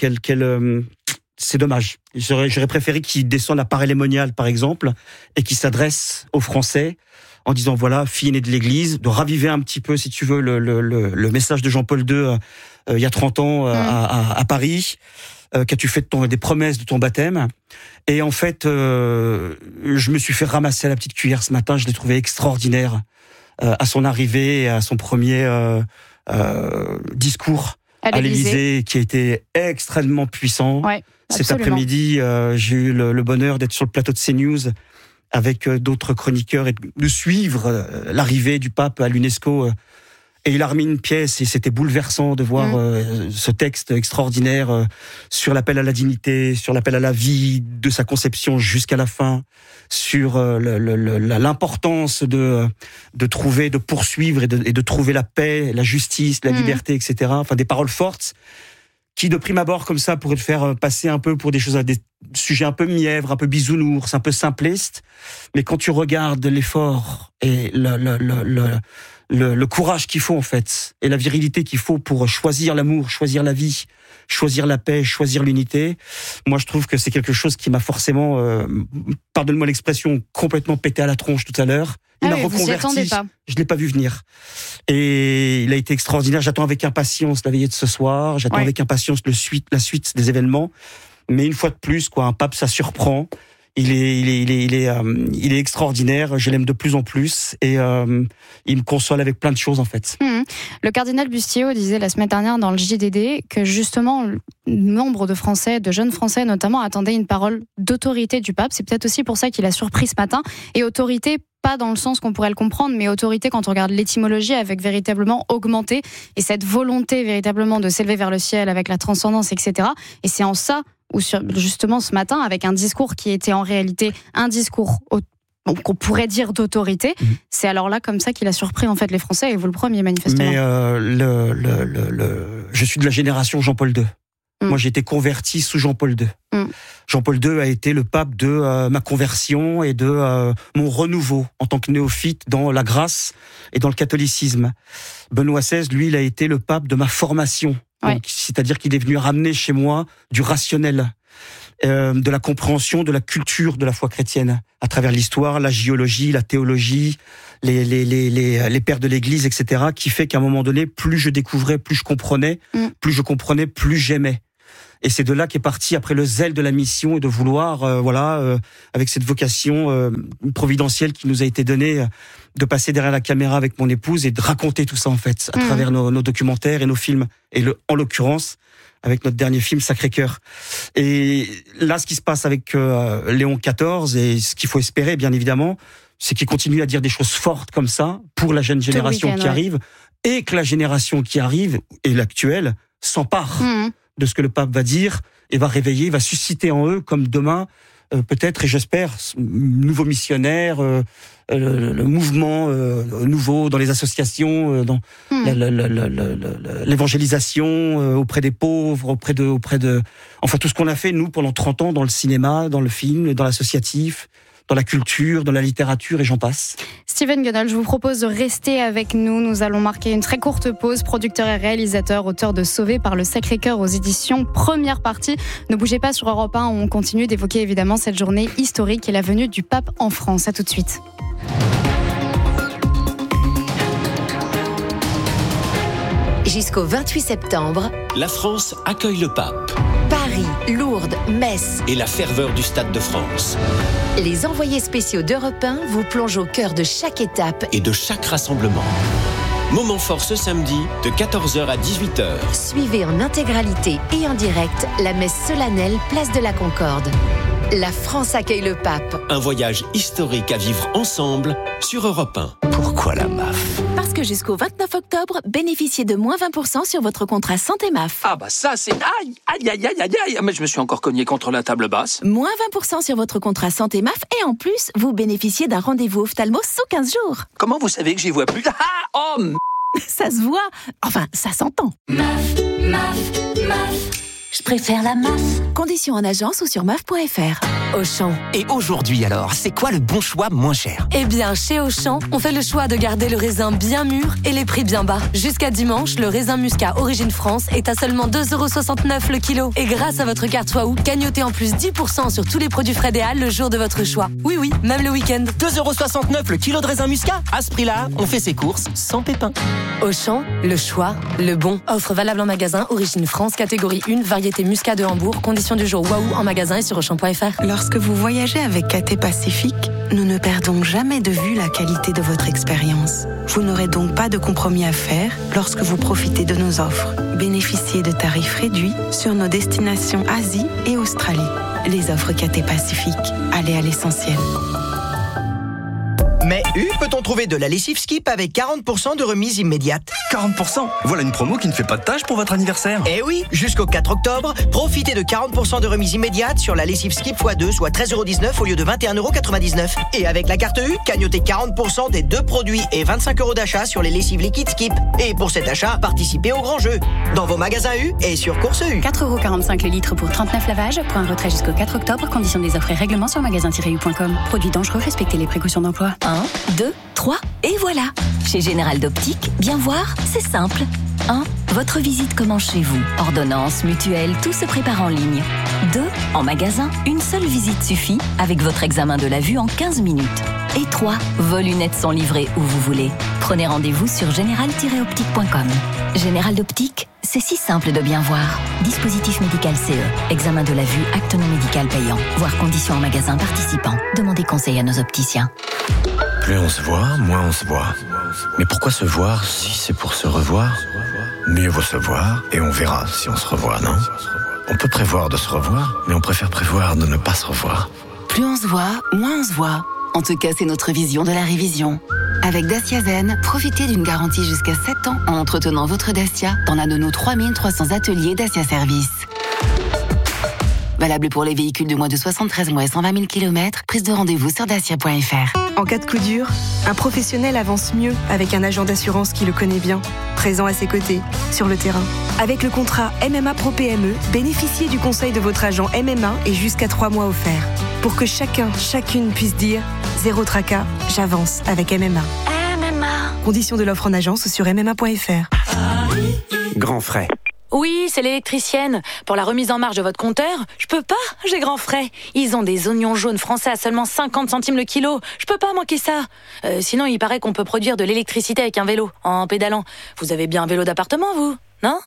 c'est dommage. J'aurais préféré qu'il descende à Paray-les-Moniales, par exemple, et qu'il s'adresse aux Français en disant, voilà, fille aînée de l'Église, de raviver un petit peu, si tu veux, le message de Jean-Paul II il y a 30 ans à Paris. Qu'as-tu fait des promesses de ton baptême ? Et en fait, je me suis fait ramasser à la petite cuillère ce matin. Je l'ai trouvé extraordinaire à son arrivée, à son premier discours à l'Élysée, qui a été extrêmement puissant. Ouais, cet après-midi, j'ai eu le bonheur d'être sur le plateau de CNews avec d'autres chroniqueurs et de suivre l'arrivée du pape à l'UNESCO. Et il a remis une pièce et c'était bouleversant de voir ce texte extraordinaire sur l'appel à la dignité, sur l'appel à la vie, de sa conception jusqu'à la fin, sur l'importance de trouver, de poursuivre et de trouver la paix, la justice, la liberté, etc. Enfin, des paroles fortes qui, de prime abord, comme ça, pourraient te faire passer un peu pour des choses, des sujets un peu mièvres, un peu bisounours, un peu simplistes. Mais quand tu regardes l'effort et le courage qu'il faut, en fait, et la virilité qu'il faut pour choisir l'amour, choisir la vie, choisir la paix, choisir l'unité, moi, je trouve que c'est quelque chose qui m'a forcément, pardonne-moi l'expression, complètement pété à la tronche tout à l'heure. Il m'a reconverti. Je l'ai pas vu venir. Et il a été extraordinaire. J'attends avec impatience la veillée de ce soir. J'attends avec impatience la suite des événements. Mais une fois de plus, un pape, ça surprend. Il est extraordinaire. Je l'aime de plus en plus et il me console avec plein de choses en fait. Le cardinal Bustillo disait la semaine dernière dans le JDD que justement nombre de Français, de jeunes Français notamment, attendaient une parole d'autorité du pape. C'est peut-être aussi pour ça qu'il a surpris ce matin. Et autorité, pas dans le sens qu'on pourrait le comprendre, mais autorité quand on regarde l'étymologie, avec véritablement augmenter et cette volonté véritablement de s'élever vers le ciel avec la transcendance, etc. Et c'est en ça où justement ce matin, avec un discours qui était en réalité un discours qu'on pourrait dire d'autorité, c'est alors là comme ça qu'il a surpris en fait les Français, et vous le premier manifestement. Mais je suis de la génération Jean-Paul II. Moi, j'ai été converti sous Jean-Paul II. Jean-Paul II a été le pape de ma conversion et de mon renouveau en tant que néophyte dans la grâce et dans le catholicisme. Benoît XVI, lui, il a été le pape de ma formation. Donc, c'est-à-dire qu'il est venu ramener chez moi du rationnel, de la compréhension, de la culture de la foi chrétienne, à travers l'histoire, la géologie, la théologie, les pères de l'Église, etc., qui fait qu'à un moment donné, plus je découvrais, plus je comprenais, plus j'aimais. Et c'est de là qu'est parti après le zèle de la mission et de vouloir, avec cette vocation providentielle qui nous a été donnée, de passer derrière la caméra avec mon épouse et de raconter tout ça en fait, à travers nos documentaires et nos films. Et en l'occurrence, avec notre dernier film Sacré-Cœur. Et là, ce qui se passe avec Léon XIV et ce qu'il faut espérer, bien évidemment, c'est qu'il continue à dire des choses fortes comme ça pour la jeune génération qui arrive, et que la génération qui arrive, et l'actuelle, s'empare de ce que le pape va dire et va réveiller, va susciter en eux, comme demain, peut-être, et j'espère, nouveaux missionnaires, le mouvement nouveau dans les associations, dans l'évangélisation auprès des pauvres, auprès de, enfin tout ce qu'on a fait nous pendant 30 ans dans le cinéma, dans le film, dans l'associatif, dans la culture, dans la littérature et j'en passe. Steven Gunnell, je vous propose de rester avec nous. Nous allons marquer une très courte pause. Producteur et réalisateur, auteur de Sauvé par le Sacré-Cœur aux éditions Première Partie. Ne bougez pas sur Europe 1, on continue d'évoquer évidemment cette journée historique et la venue du pape en France. À tout de suite. Jusqu'au 28 septembre, la France accueille le pape. Paris, Lourdes, Metz et la ferveur du Stade de France. Les envoyés spéciaux d'Europe 1 vous plongent au cœur de chaque étape et de chaque rassemblement. Moment fort ce samedi de 14h à 18h. Suivez en intégralité et en direct la messe solennelle Place de la Concorde. La France accueille le pape. Un voyage historique à vivre ensemble sur Europe 1. Pourquoi la MAF ? Parce que jusqu'au 29 octobre, bénéficiez de moins 20% sur votre contrat santé MAF. Ah bah ça c'est... Aïe. Mais je me suis encore cogné contre la table basse. Moins 20% sur votre contrat santé MAF et en plus, vous bénéficiez d'un rendez-vous ophtalmo sous 15 jours. Comment vous savez que j'y vois plus ? Ça se voit. Enfin, ça s'entend. MAF. Je préfère la MAF. Conditions en agence ou sur MAF.fr. Auchan. Et aujourd'hui alors, c'est quoi le bon choix moins cher ? Eh bien, chez Auchan, on fait le choix de garder le raisin bien mûr et les prix bien bas. Jusqu'à dimanche, le raisin muscat Origine France est à seulement 2,69€ le kilo. Et grâce à votre carte Waouh, gagnotez en plus 10% sur tous les produits frais des Halles le jour de votre choix. Oui, même le week-end. 2,69€ le kilo de raisin muscat ? À ce prix-là, on fait ses courses sans pépin. Auchan, le choix, le bon. Offre valable en magasin, Origine France, catégorie 1, variété muscat de Hambourg. Conditions du jour Waouh en magasin et sur Auchan.fr. Lorsque vous voyagez avec KT Pacifique, nous ne perdons jamais de vue la qualité de votre expérience. Vous n'aurez donc pas de compromis à faire lorsque vous profitez de nos offres. Bénéficiez de tarifs réduits sur nos destinations Asie et Australie. Les offres KT Pacifique. Allez à l'essentiel. Mais peut-on trouver de la lessive Skip avec 40% de remise immédiate ? 40% ? Voilà une promo qui ne fait pas de tâche pour votre anniversaire. Eh oui, jusqu'au 4 octobre, profitez de 40% de remise immédiate sur la lessive Skip x2, soit 13,19€ au lieu de 21,99€. Et avec la carte U, cagnotez 40% des 2 produits et 25€ d'achat sur les lessives liquides Skip. Et pour cet achat, participez au grand jeu. Dans vos magasins U et sur Course U. 4,45€ le litre pour 39 lavages. Point retrait jusqu'au 4 octobre. Conditions des offres et règlements sur magasin-u.com. Produits dangereux, respectez les précautions d'emploi. 1, 2, 3, et voilà. Chez Général d'Optique, bien voir, c'est simple. 1. Votre visite commence chez vous. Ordonnance, mutuelle, tout se prépare en ligne. 2. En magasin, une seule visite suffit avec votre examen de la vue en 15 minutes. Et 3. Vos lunettes sont livrées où vous voulez. Prenez rendez-vous sur général-optique.com. Général d'Optique, c'est si simple de bien voir. Dispositif médical CE. Examen de la vue, acte non médical payant. Voir conditions en magasin participant. Demandez conseil à nos opticiens. Plus on se voit, moins on se voit. Mais pourquoi se voir si c'est pour se revoir ? Mieux vaut se voir et on verra si on se revoit, non ? On peut prévoir de se revoir, mais on préfère prévoir de ne pas se revoir. Plus on se voit, moins on se voit. En tout cas, c'est notre vision de la révision. Avec Dacia Zen, profitez d'une garantie jusqu'à 7 ans en entretenant votre Dacia dans l'un de nos 3300 ateliers Dacia Service. Valable pour les véhicules de moins de 73 mois et 120 000 km. Prise de rendez-vous sur dacia.fr. En cas de coup dur, un professionnel avance mieux avec un agent d'assurance qui le connaît bien, présent à ses côtés, sur le terrain. Avec le contrat MMA Pro PME, bénéficiez du conseil de votre agent MMA et jusqu'à 3 mois offerts. Pour que chacune puisse dire « Zéro tracas, j'avance avec MMA ». Conditions de l'offre en agence sur MMA.fr. Grand frais. Oui, c'est l'électricienne. Pour la remise en marche de votre compteur, je peux pas, j'ai grand frais. Ils ont des oignons jaunes français à seulement 50 centimes le kilo. Je peux pas manquer ça. Sinon, il paraît qu'on peut produire de l'électricité avec un vélo, en pédalant. Vous avez bien un vélo d'appartement, vous ? Non ?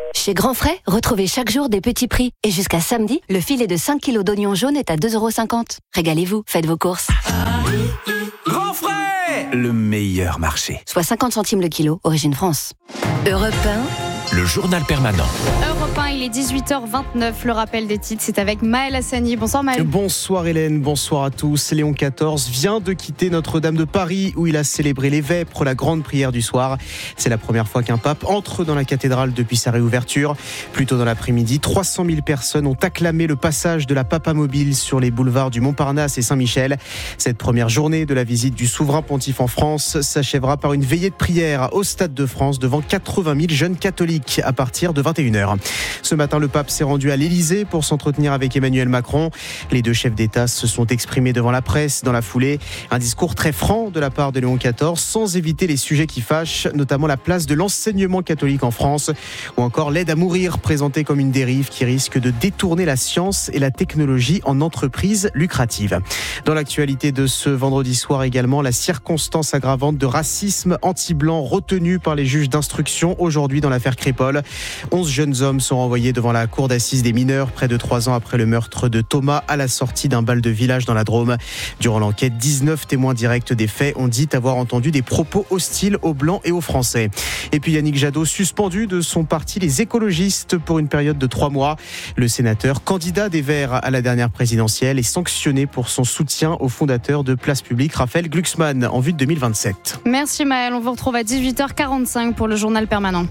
Chez Grand Frais, retrouvez chaque jour des petits prix. Et jusqu'à samedi, le filet de 5 kilos d'oignons jaunes est à 2,50 €. Régalez-vous, faites vos courses. Grand Frais, le meilleur marché. Soit 50 centimes le kilo, origine France. Europe 1, le journal permanent. Europe 1, il est 18h29. Le rappel des titres, c'est avec Maël Hassani. Bonsoir Maël. Bonsoir Hélène, bonsoir à tous. Léon XIV vient de quitter Notre-Dame de Paris où il a célébré les vêpres, la grande prière du soir. C'est la première fois qu'un pape entre dans la cathédrale depuis sa réouverture. Plus tôt dans l'après-midi, 300 000 personnes ont acclamé le passage de la papamobile sur les boulevards du Montparnasse et Saint-Michel. Cette première journée de la visite du souverain pontife en France s'achèvera par une veillée de prière au Stade de France devant 80 000 jeunes catholiques à partir de 21h. Ce matin, le pape s'est rendu à l'Élysée pour s'entretenir avec Emmanuel Macron. Les deux chefs d'État se sont exprimés devant la presse dans la foulée. Un discours très franc de la part de Léon XIV, sans éviter les sujets qui fâchent, notamment la place de l'enseignement catholique en France, ou encore l'aide à mourir présentée comme une dérive qui risque de détourner la science et la technologie en entreprises lucratives. Dans l'actualité de ce vendredi soir également, la circonstance aggravante de racisme anti-blanc retenue par les juges d'instruction aujourd'hui dans l'affaire Crépol. 11 jeunes hommes sont renvoyés devant la cour d'assises des mineurs près de 3 ans après le meurtre de Thomas à la sortie d'un bal de village dans la Drôme. Durant l'enquête, 19 témoins directs des faits ont dit avoir entendu des propos hostiles aux Blancs et aux Français. Et puis Yannick Jadot suspendu de son parti Les Écologistes pour une période de 3 mois. Le sénateur, candidat des Verts à la dernière présidentielle, est sanctionné pour son soutien au fondateur de Place Publique, Raphaël Glucksmann, en vue de 2027. Merci Maël, on vous retrouve à 18h45 pour le journal permanent.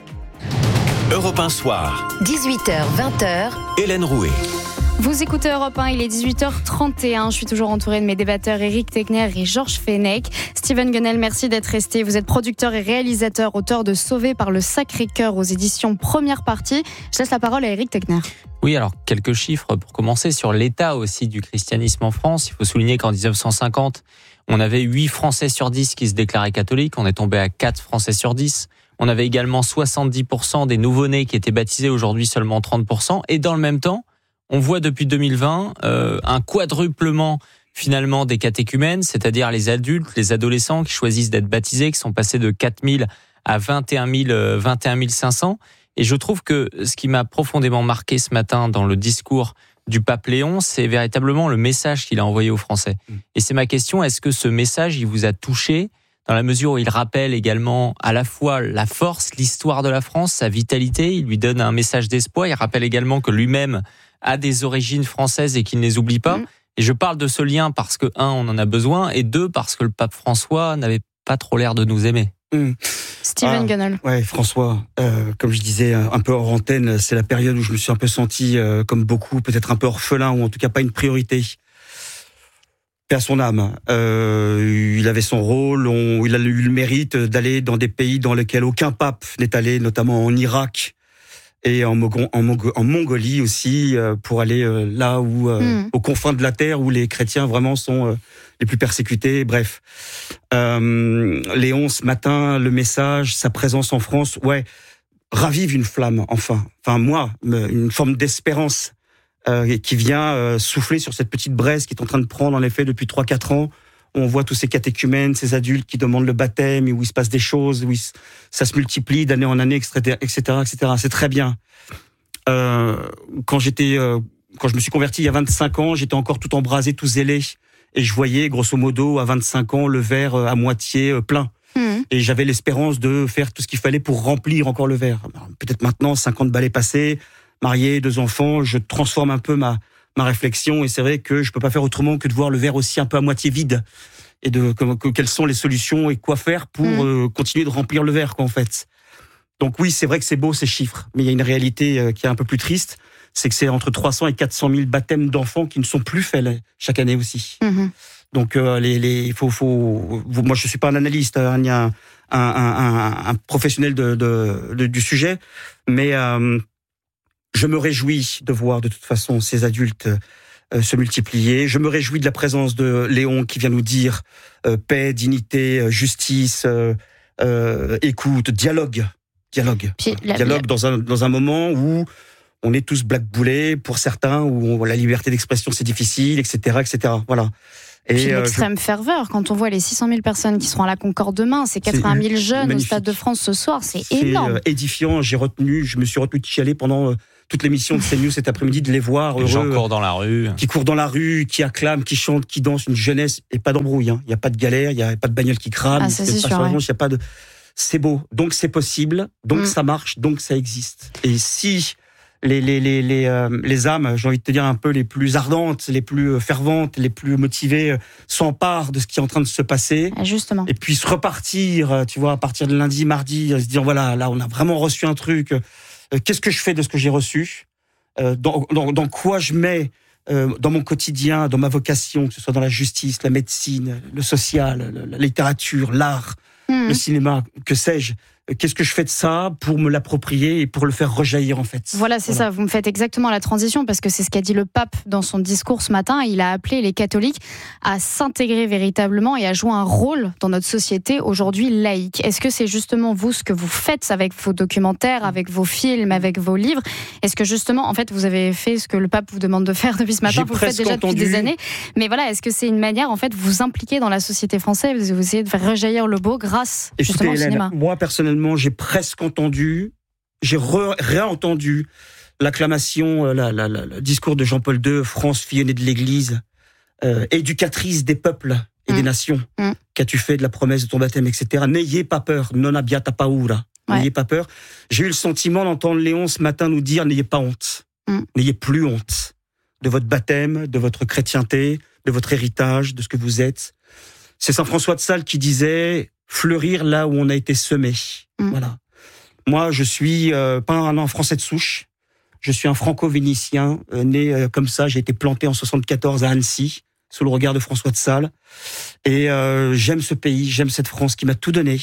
Europe 1 soir. 18h, 20h. Hélène Rouet. Vous écoutez Europe 1, il est 18h31. Je suis toujours entourée de mes débatteurs Éric Tegner et Georges Fenech. Steven Guenel, merci d'être resté. Vous êtes producteur et réalisateur, auteur de Sauvé par le Sacré-Cœur aux éditions Première Partie. Je laisse la parole à Éric Tegner. Oui, alors quelques chiffres pour commencer sur l'état aussi du christianisme en France. Il faut souligner qu'en 1950, on avait 8 Français sur 10 qui se déclaraient catholiques. On est tombé à 4 Français sur 10. On avait également 70% des nouveau-nés qui étaient baptisés, aujourd'hui seulement 30%. Et dans le même temps, on voit depuis 2020 un quadruplement finalement des catéchumènes, c'est-à-dire les adultes, les adolescents qui choisissent d'être baptisés, qui sont passés de 4 000 à 21 500. Et je trouve que ce qui m'a profondément marqué ce matin dans le discours du pape Léon, c'est véritablement le message qu'il a envoyé aux Français. Et c'est ma question, est-ce que ce message, il vous a touché dans la mesure où il rappelle également à la fois la force, l'histoire de la France, sa vitalité, il lui donne un message d'espoir, il rappelle également que lui-même a des origines françaises et qu'il ne les oublie pas. Et je parle de ce lien parce que, 1, on en a besoin, et 2, parce que le pape François n'avait pas trop l'air de nous aimer. Steven Guenel. Ouais, François, comme je disais un peu hors antenne, c'est la période où je me suis un peu senti, comme beaucoup, peut-être un peu orphelin, ou en tout cas pas une priorité. Paix à son âme. Il avait son rôle, il a eu le mérite d'aller dans des pays dans lesquels aucun pape n'est allé, notamment en Irak et en Mongolie aussi, pour aller là où, aux confins de la terre, où les chrétiens vraiment sont les plus persécutés. Bref, Léon, ce matin, le message, sa présence en France, ravive une flamme, enfin moi, une forme d'espérance. Qui vient souffler sur cette petite braise qui est en train de prendre en effet depuis 3-4 ans. On voit tous ces catéchumènes, ces adultes qui demandent le baptême, et où il se passe des choses, où ça se multiplie d'année en année, etc., etc. C'est très bien. Quand je me suis converti il y a 25 ans, j'étais encore tout embrasé, tout zélé, et je voyais grosso modo à 25 ans le verre à moitié plein. Et j'avais l'espérance de faire tout ce qu'il fallait pour remplir encore le verre. Peut-être maintenant, 50 balais passés, marié, 2 enfants, je transforme un peu ma réflexion, et c'est vrai que je peux pas faire autrement que de voir le verre aussi un peu à moitié vide, et quelles sont les solutions et quoi faire pour continuer de remplir le verre, en fait. Donc oui, c'est vrai que c'est beau ces chiffres, mais il y a une réalité qui est un peu plus triste, c'est que c'est entre 300 et 400 000 baptêmes d'enfants qui ne sont plus faits chaque année aussi. Donc moi je suis pas un analyste ni un professionnel du sujet, mais je me réjouis de voir de toute façon ces adultes se multiplier. Je me réjouis de la présence de Léon qui vient nous dire paix, dignité, justice, écoute, dialogue dans un moment où on est tous blackboulés pour certains, où la liberté d'expression c'est difficile, etc., etc. Voilà. Puis l'extrême ferveur, quand on voit les 600 000 personnes qui seront à la Concorde demain, c'est 80 000 jeunes magnifique. au Stade de France ce soir, c'est énorme. C'est édifiant, je me suis retenu de chialer pendant toute l'émission de CNews cet après-midi, de les voir heureux. Les gens courent dans la rue. Qui courent dans la rue, qui acclament, qui chantent, qui dansent, une jeunesse, et pas d'embrouille. Il n'y a pas de galère, il n'y a pas de bagnole qui crame, Ah, ça, c'est sûr, ouais. il y a pas de... C'est beau, donc c'est possible, donc ça marche, donc ça existe. Et si les âmes, j'ai envie de te dire un peu les plus ardentes, les plus ferventes, les plus motivées, s'emparent de ce qui est en train de se passer. Justement. Et puissent repartir, tu vois, à partir de lundi, mardi, se dire voilà, là on a vraiment reçu un truc. Qu'est-ce que je fais de ce que j'ai reçu ? Dans quoi je mets dans mon quotidien, dans ma vocation, que ce soit dans la justice, la médecine, le social, la littérature, l'art, le cinéma, que sais-je ? Qu'est-ce que je fais de ça pour me l'approprier et pour le faire rejaillir en fait ? Voilà, c'est ça, vous me faites exactement la transition parce que c'est ce qu'a dit le pape dans son discours ce matin. Il a appelé les catholiques à s'intégrer véritablement et à jouer un rôle dans notre société aujourd'hui laïque. Est-ce que c'est justement vous ce que vous faites avec vos documentaires, avec vos films, avec vos livres ? Est-ce que justement, en fait, vous avez fait ce que le pape vous demande de faire depuis ce matin ? Vous le faites déjà depuis des années. Mais voilà, est-ce que c'est une manière, en fait, vous vous impliquer dans la société française, vous essayez de faire rejaillir le beau grâce justement au cinéma ? Moi, personnellement, j'ai presque entendu, j'ai réentendu l'acclamation, le discours de Jean-Paul II, France, fille aînée de l'Église, éducatrice des peuples et des nations. Qu'as-tu fait de la promesse de ton baptême, etc. N'ayez pas peur, non abbiata paura. N'ayez pas peur. J'ai eu le sentiment d'entendre Léon ce matin nous dire, n'ayez pas honte. N'ayez plus honte de votre baptême, de votre chrétienté, de votre héritage, de ce que vous êtes. C'est Saint François de Sales qui disait fleurir là où on a été semé. Voilà. Moi, je suis pas un Français de souche. Je suis un franco-vénitien, né comme ça. J'ai été planté en 74 à Annecy, sous le regard de François de Sales. Et j'aime ce pays, j'aime cette France qui m'a tout donné,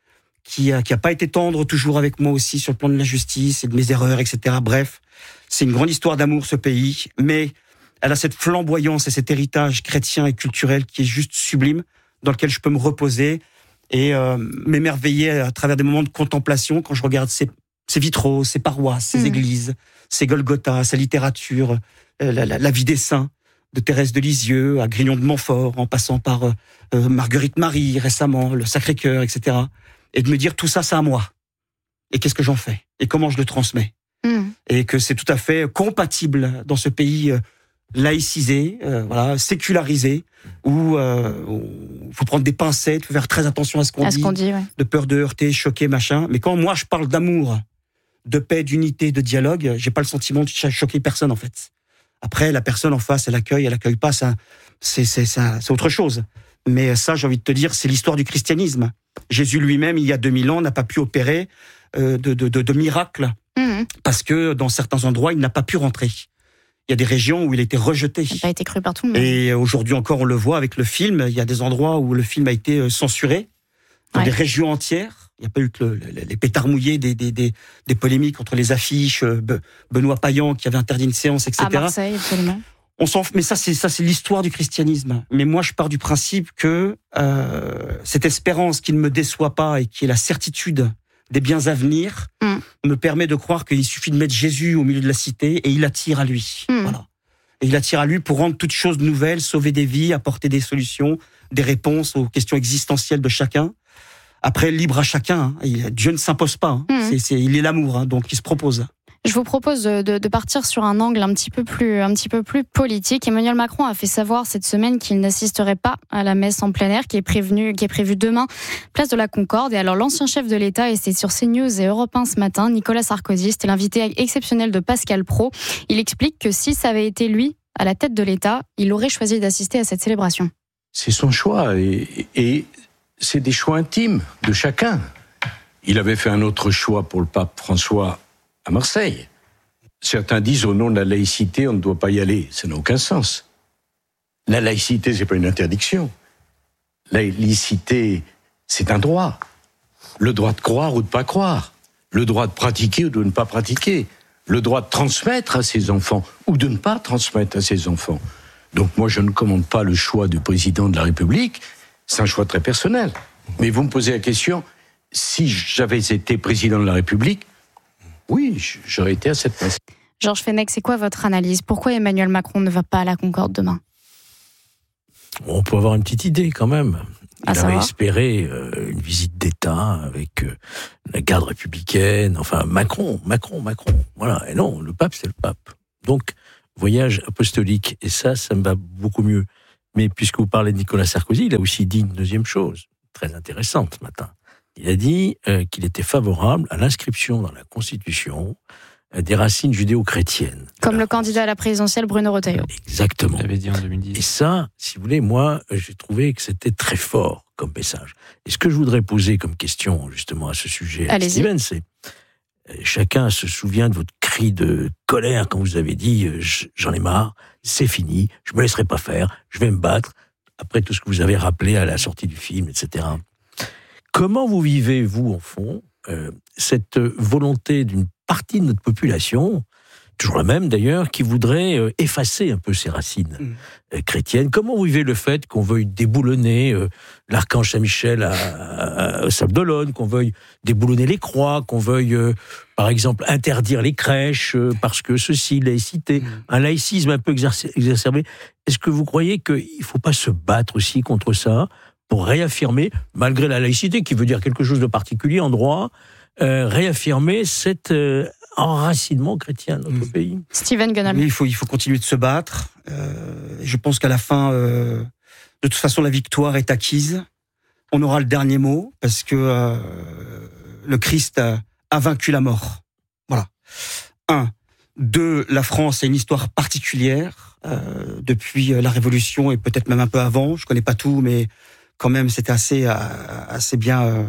qui a pas été tendre toujours avec moi aussi sur le plan de la justice et de mes erreurs, etc. Bref, c'est une grande histoire d'amour, ce pays. Mais elle a cette flamboyance et cet héritage chrétien et culturel qui est juste sublime, dans lequel je peux me reposer et m'émerveiller à travers des moments de contemplation quand je regarde ces vitraux, ces paroisses, ces églises, ces Golgotha, sa littérature, la vie des saints, de Thérèse de Lisieux à Grignon de Montfort, en passant par Marguerite Marie récemment, le Sacré-Cœur, etc. Et de me dire tout ça, c'est à moi. Et qu'est-ce que j'en fais ? Et comment je le transmets ? Et que c'est tout à fait compatible dans ce pays laïcisé, sécularisé, où faut prendre des pincettes, faut faire très attention à ce qu'on dit, de peur de heurter, choquer, machin. Mais quand moi je parle d'amour, de paix, d'unité, de dialogue, j'ai pas le sentiment de choquer personne en fait. Après, la personne en face, elle accueille pas, ça, c'est autre chose. Mais ça, j'ai envie de te dire, c'est l'histoire du christianisme. Jésus lui-même, il y a 2000 ans, n'a pas pu opérer de miracles, parce que dans certains endroits, il n'a pas pu rentrer. Il y a des régions où il a été rejeté. Il n'a pas été cru par tout le monde. Et aujourd'hui encore, on le voit avec le film. Il y a des endroits où le film a été censuré. Dans des régions entières. Il n'y a pas eu que les pétards mouillés des polémiques entre les affiches, Benoît Payan qui avait interdit une séance, etc. À Marseille, absolument. Mais ça, c'est l'histoire du christianisme. Mais moi, je pars du principe que cette espérance qui ne me déçoit pas et qui est la certitude des biens à venir me permet de croire qu'il suffit de mettre Jésus au milieu de la cité et il attire à lui. Voilà. Et il attire à lui pour rendre toutes choses nouvelles, sauver des vies, apporter des solutions, des réponses aux questions existentielles de chacun. Après, libre à chacun. Dieu ne s'impose pas. Il est l'amour, donc il se propose. Je vous propose de partir sur un angle un petit peu plus politique. Emmanuel Macron a fait savoir cette semaine qu'il n'assisterait pas à la messe en plein air qui est prévue demain, place de la Concorde. Et alors l'ancien chef de l'État, et c'est sur CNews et Europe 1 ce matin, Nicolas Sarkozy, c'était l'invité exceptionnel de Pascal Praud. Il explique que si ça avait été lui à la tête de l'État, il aurait choisi d'assister à cette célébration. C'est son choix et c'est des choix intimes de chacun. Il avait fait un autre choix pour le pape François à Marseille. Certains disent au nom de la laïcité, on ne doit pas y aller. Ça n'a aucun sens. La laïcité, c'est pas une interdiction. La laïcité, c'est un droit. Le droit de croire ou de pas croire. Le droit de pratiquer ou de ne pas pratiquer. Le droit de transmettre à ses enfants ou de ne pas transmettre à ses enfants. Donc moi, je ne commande pas le choix du président de la République. C'est un choix très personnel. Mais vous me posez la question, si j'avais été président de la République, oui, j'aurais été à cette place. Georges Fenech, c'est quoi votre analyse ? Pourquoi Emmanuel Macron ne va pas à la Concorde demain ? On peut avoir une petite idée quand même. Il avait va. espéré une visite d'État avec la garde républicaine, enfin Macron. Voilà. Et non, le pape, c'est le pape. Donc, voyage apostolique. Et ça me va beaucoup mieux. Mais puisque vous parlez de Nicolas Sarkozy, il a aussi dit une deuxième chose, très intéressante ce matin. Il a dit qu'il était favorable à l'inscription dans la Constitution des racines judéo-chrétiennes. Comme le candidat à la présidentielle Bruno Retailleau. Exactement. Il l'avait dit en 2010. Et ça, si vous voulez, moi, j'ai trouvé que c'était très fort comme message. Et ce que je voudrais poser comme question, justement, à ce sujet, à Steven, c'est chacun se souvient de votre cri de colère quand vous avez dit j'en ai marre, c'est fini, je me laisserai pas faire, je vais me battre, après tout ce que vous avez rappelé à la sortie du film, etc. Comment vous vivez, vous, en fond, cette volonté d'une partie de notre population, toujours la même d'ailleurs, qui voudrait effacer un peu ses racines chrétiennes? Comment vous vivez le fait qu'on veuille déboulonner l'archange Saint-Michel à Sable d'Olonne, qu'on veuille déboulonner les croix, qu'on veuille, par exemple, interdire les crèches parce que ceci, laïcité, un laïcisme un peu exacerbé? Est-ce que vous croyez qu'il ne faut pas se battre aussi contre ça pour réaffirmer, malgré la laïcité, qui veut dire quelque chose de particulier en droit, réaffirmer cet enracinement chrétien de notre pays? Steven Gunnell. Il faut continuer de se battre. Je pense qu'à la fin, de toute façon, la victoire est acquise. On aura le dernier mot, parce que le Christ a vaincu la mort. Voilà. 1. 2. La France a une histoire particulière depuis la Révolution, et peut-être même un peu avant. Je connais pas tout, mais quand même, c'était assez bien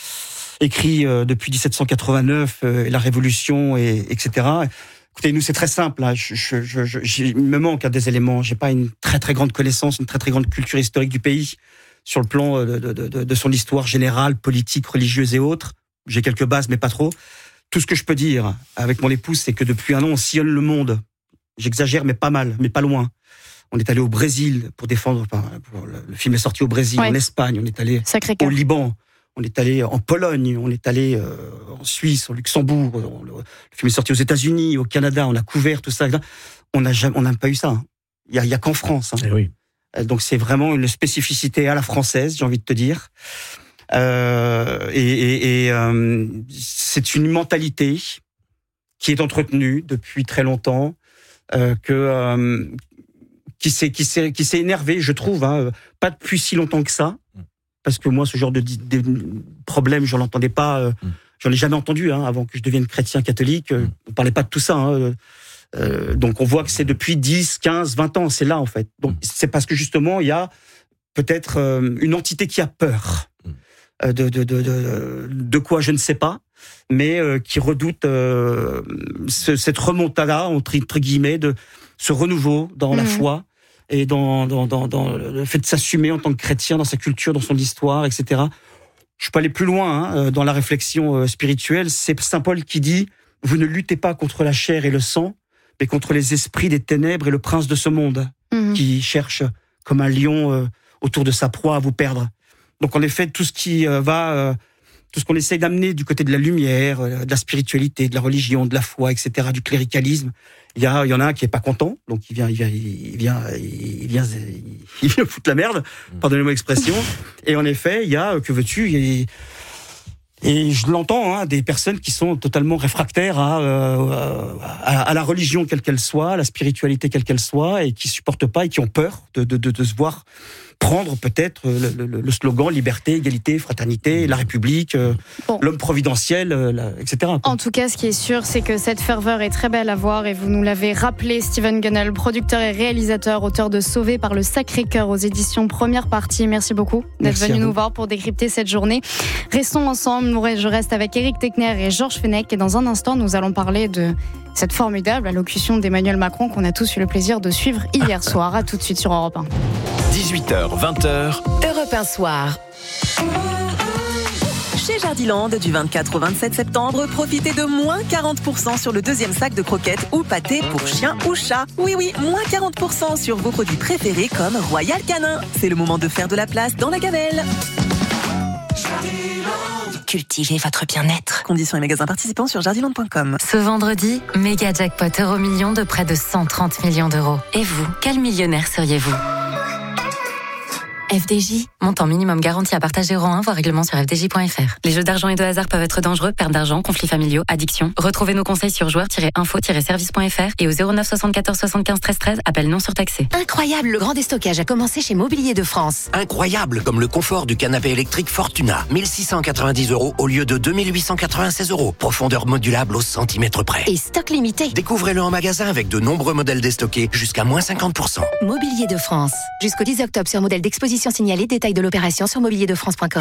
écrit depuis 1789, la Révolution, etc. Écoutez, nous, c'est très simple. Hein. Il me manque des éléments. J'ai pas une très très grande connaissance, une très très grande culture historique du pays sur le plan de son histoire générale, politique, religieuse et autres. J'ai quelques bases, mais pas trop. Tout ce que je peux dire avec mon épouse, c'est que depuis un an, on sillonne le monde. J'exagère, mais pas mal, mais pas loin. On est allé au Brésil pour défendre. Le film est sorti au Brésil, en Espagne. On est allé au Liban. On est allé en Pologne. On est allé en Suisse, au Luxembourg. Le film est sorti aux États-Unis, au Canada. On a couvert tout ça. On n'a pas eu ça. Hein. Il y a qu'en France. Hein. Et oui. Donc c'est vraiment une spécificité à la française, j'ai envie de te dire. C'est une mentalité qui est entretenue depuis très longtemps, qui s'est énervée, je trouve, hein, pas depuis si longtemps que ça, parce que moi, ce genre de problème, j'en entendais pas, j'en ai jamais entendu, hein, avant que je devienne chrétien catholique, on parlait pas de tout ça, hein, donc on voit que c'est depuis 10, 15, 20 ans, c'est là, en fait. Donc c'est parce que justement, il y a peut-être une entité qui a peur de quoi, je ne sais pas, mais qui redoute cette remontada, entre guillemets, de ce renouveau dans la foi et dans le fait de s'assumer en tant que chrétien, dans sa culture, dans son histoire, etc. Je peux aller plus loin hein, dans la réflexion spirituelle. C'est Saint Paul qui dit « Vous ne luttez pas contre la chair et le sang, mais contre les esprits des ténèbres et le prince de ce monde, qui cherche comme un lion autour de sa proie à vous perdre. » Donc en effet, tout ce qui tout ce qu'on essaye d'amener du côté de la lumière, de la spiritualité, de la religion, de la foi, etc., du cléricalisme, il y en a un qui est pas content, donc il vient foutre la merde, pardonnez-moi l'expression. Et en effet, il y a, que veux-tu, et je l'entends, hein, des personnes qui sont totalement réfractaires à la religion quelle qu'elle soit, à la spiritualité quelle qu'elle soit, et qui supportent pas et qui ont peur de se voir prendre peut-être le slogan liberté, égalité, fraternité, la République, l'homme providentiel, etc. En tout cas, ce qui est sûr, c'est que cette ferveur est très belle à voir, et vous nous l'avez rappelé, Steven Gunnell, producteur et réalisateur, auteur de Sauvé par le Sacré-Cœur aux éditions Première Partie. Merci beaucoup d'être venu nous voir pour décrypter cette journée. Restons ensemble, je reste avec Éric Techner et Georges Fenech, et dans un instant, nous allons parler de cette formidable allocution d'Emmanuel Macron qu'on a tous eu le plaisir de suivre hier soir. À tout de suite sur Europe 1. 18h, 20h. Europe 1 Soir. Chez Jardiland, du 24 au 27 septembre, profitez de moins 40% sur le deuxième sac de croquettes ou pâtés pour chien ou chat. Oui, moins 40% sur vos produits préférés comme Royal Canin. C'est le moment de faire de la place dans la gamelle. Cultivez votre bien-être. Conditions et magasins participants sur jardiland.com. Ce vendredi, méga jackpot Euro-million de près de 130 millions d'euros. Et vous, quel millionnaire seriez-vous ? FDJ. Montant minimum garanti à partager rang 1, voire règlement sur fdj.fr. Les jeux d'argent et de hasard peuvent être dangereux, perte d'argent, conflits familiaux, addiction. Retrouvez nos conseils sur joueurs-info-service.fr et au 09 74 75 13 13, appel non surtaxé. Incroyable, le grand déstockage a commencé chez Mobilier de France. Incroyable, comme le confort du canapé électrique Fortuna. 1690 € au lieu de 2896 €. Profondeur modulable au centimètre près. Et stock limité. Découvrez-le en magasin avec de nombreux modèles déstockés jusqu'à moins 50%. Mobilier de France. Jusqu'au 10 octobre sur modèle d'exposition signalé. Détail de l'opération sur mobilierdefrance.com.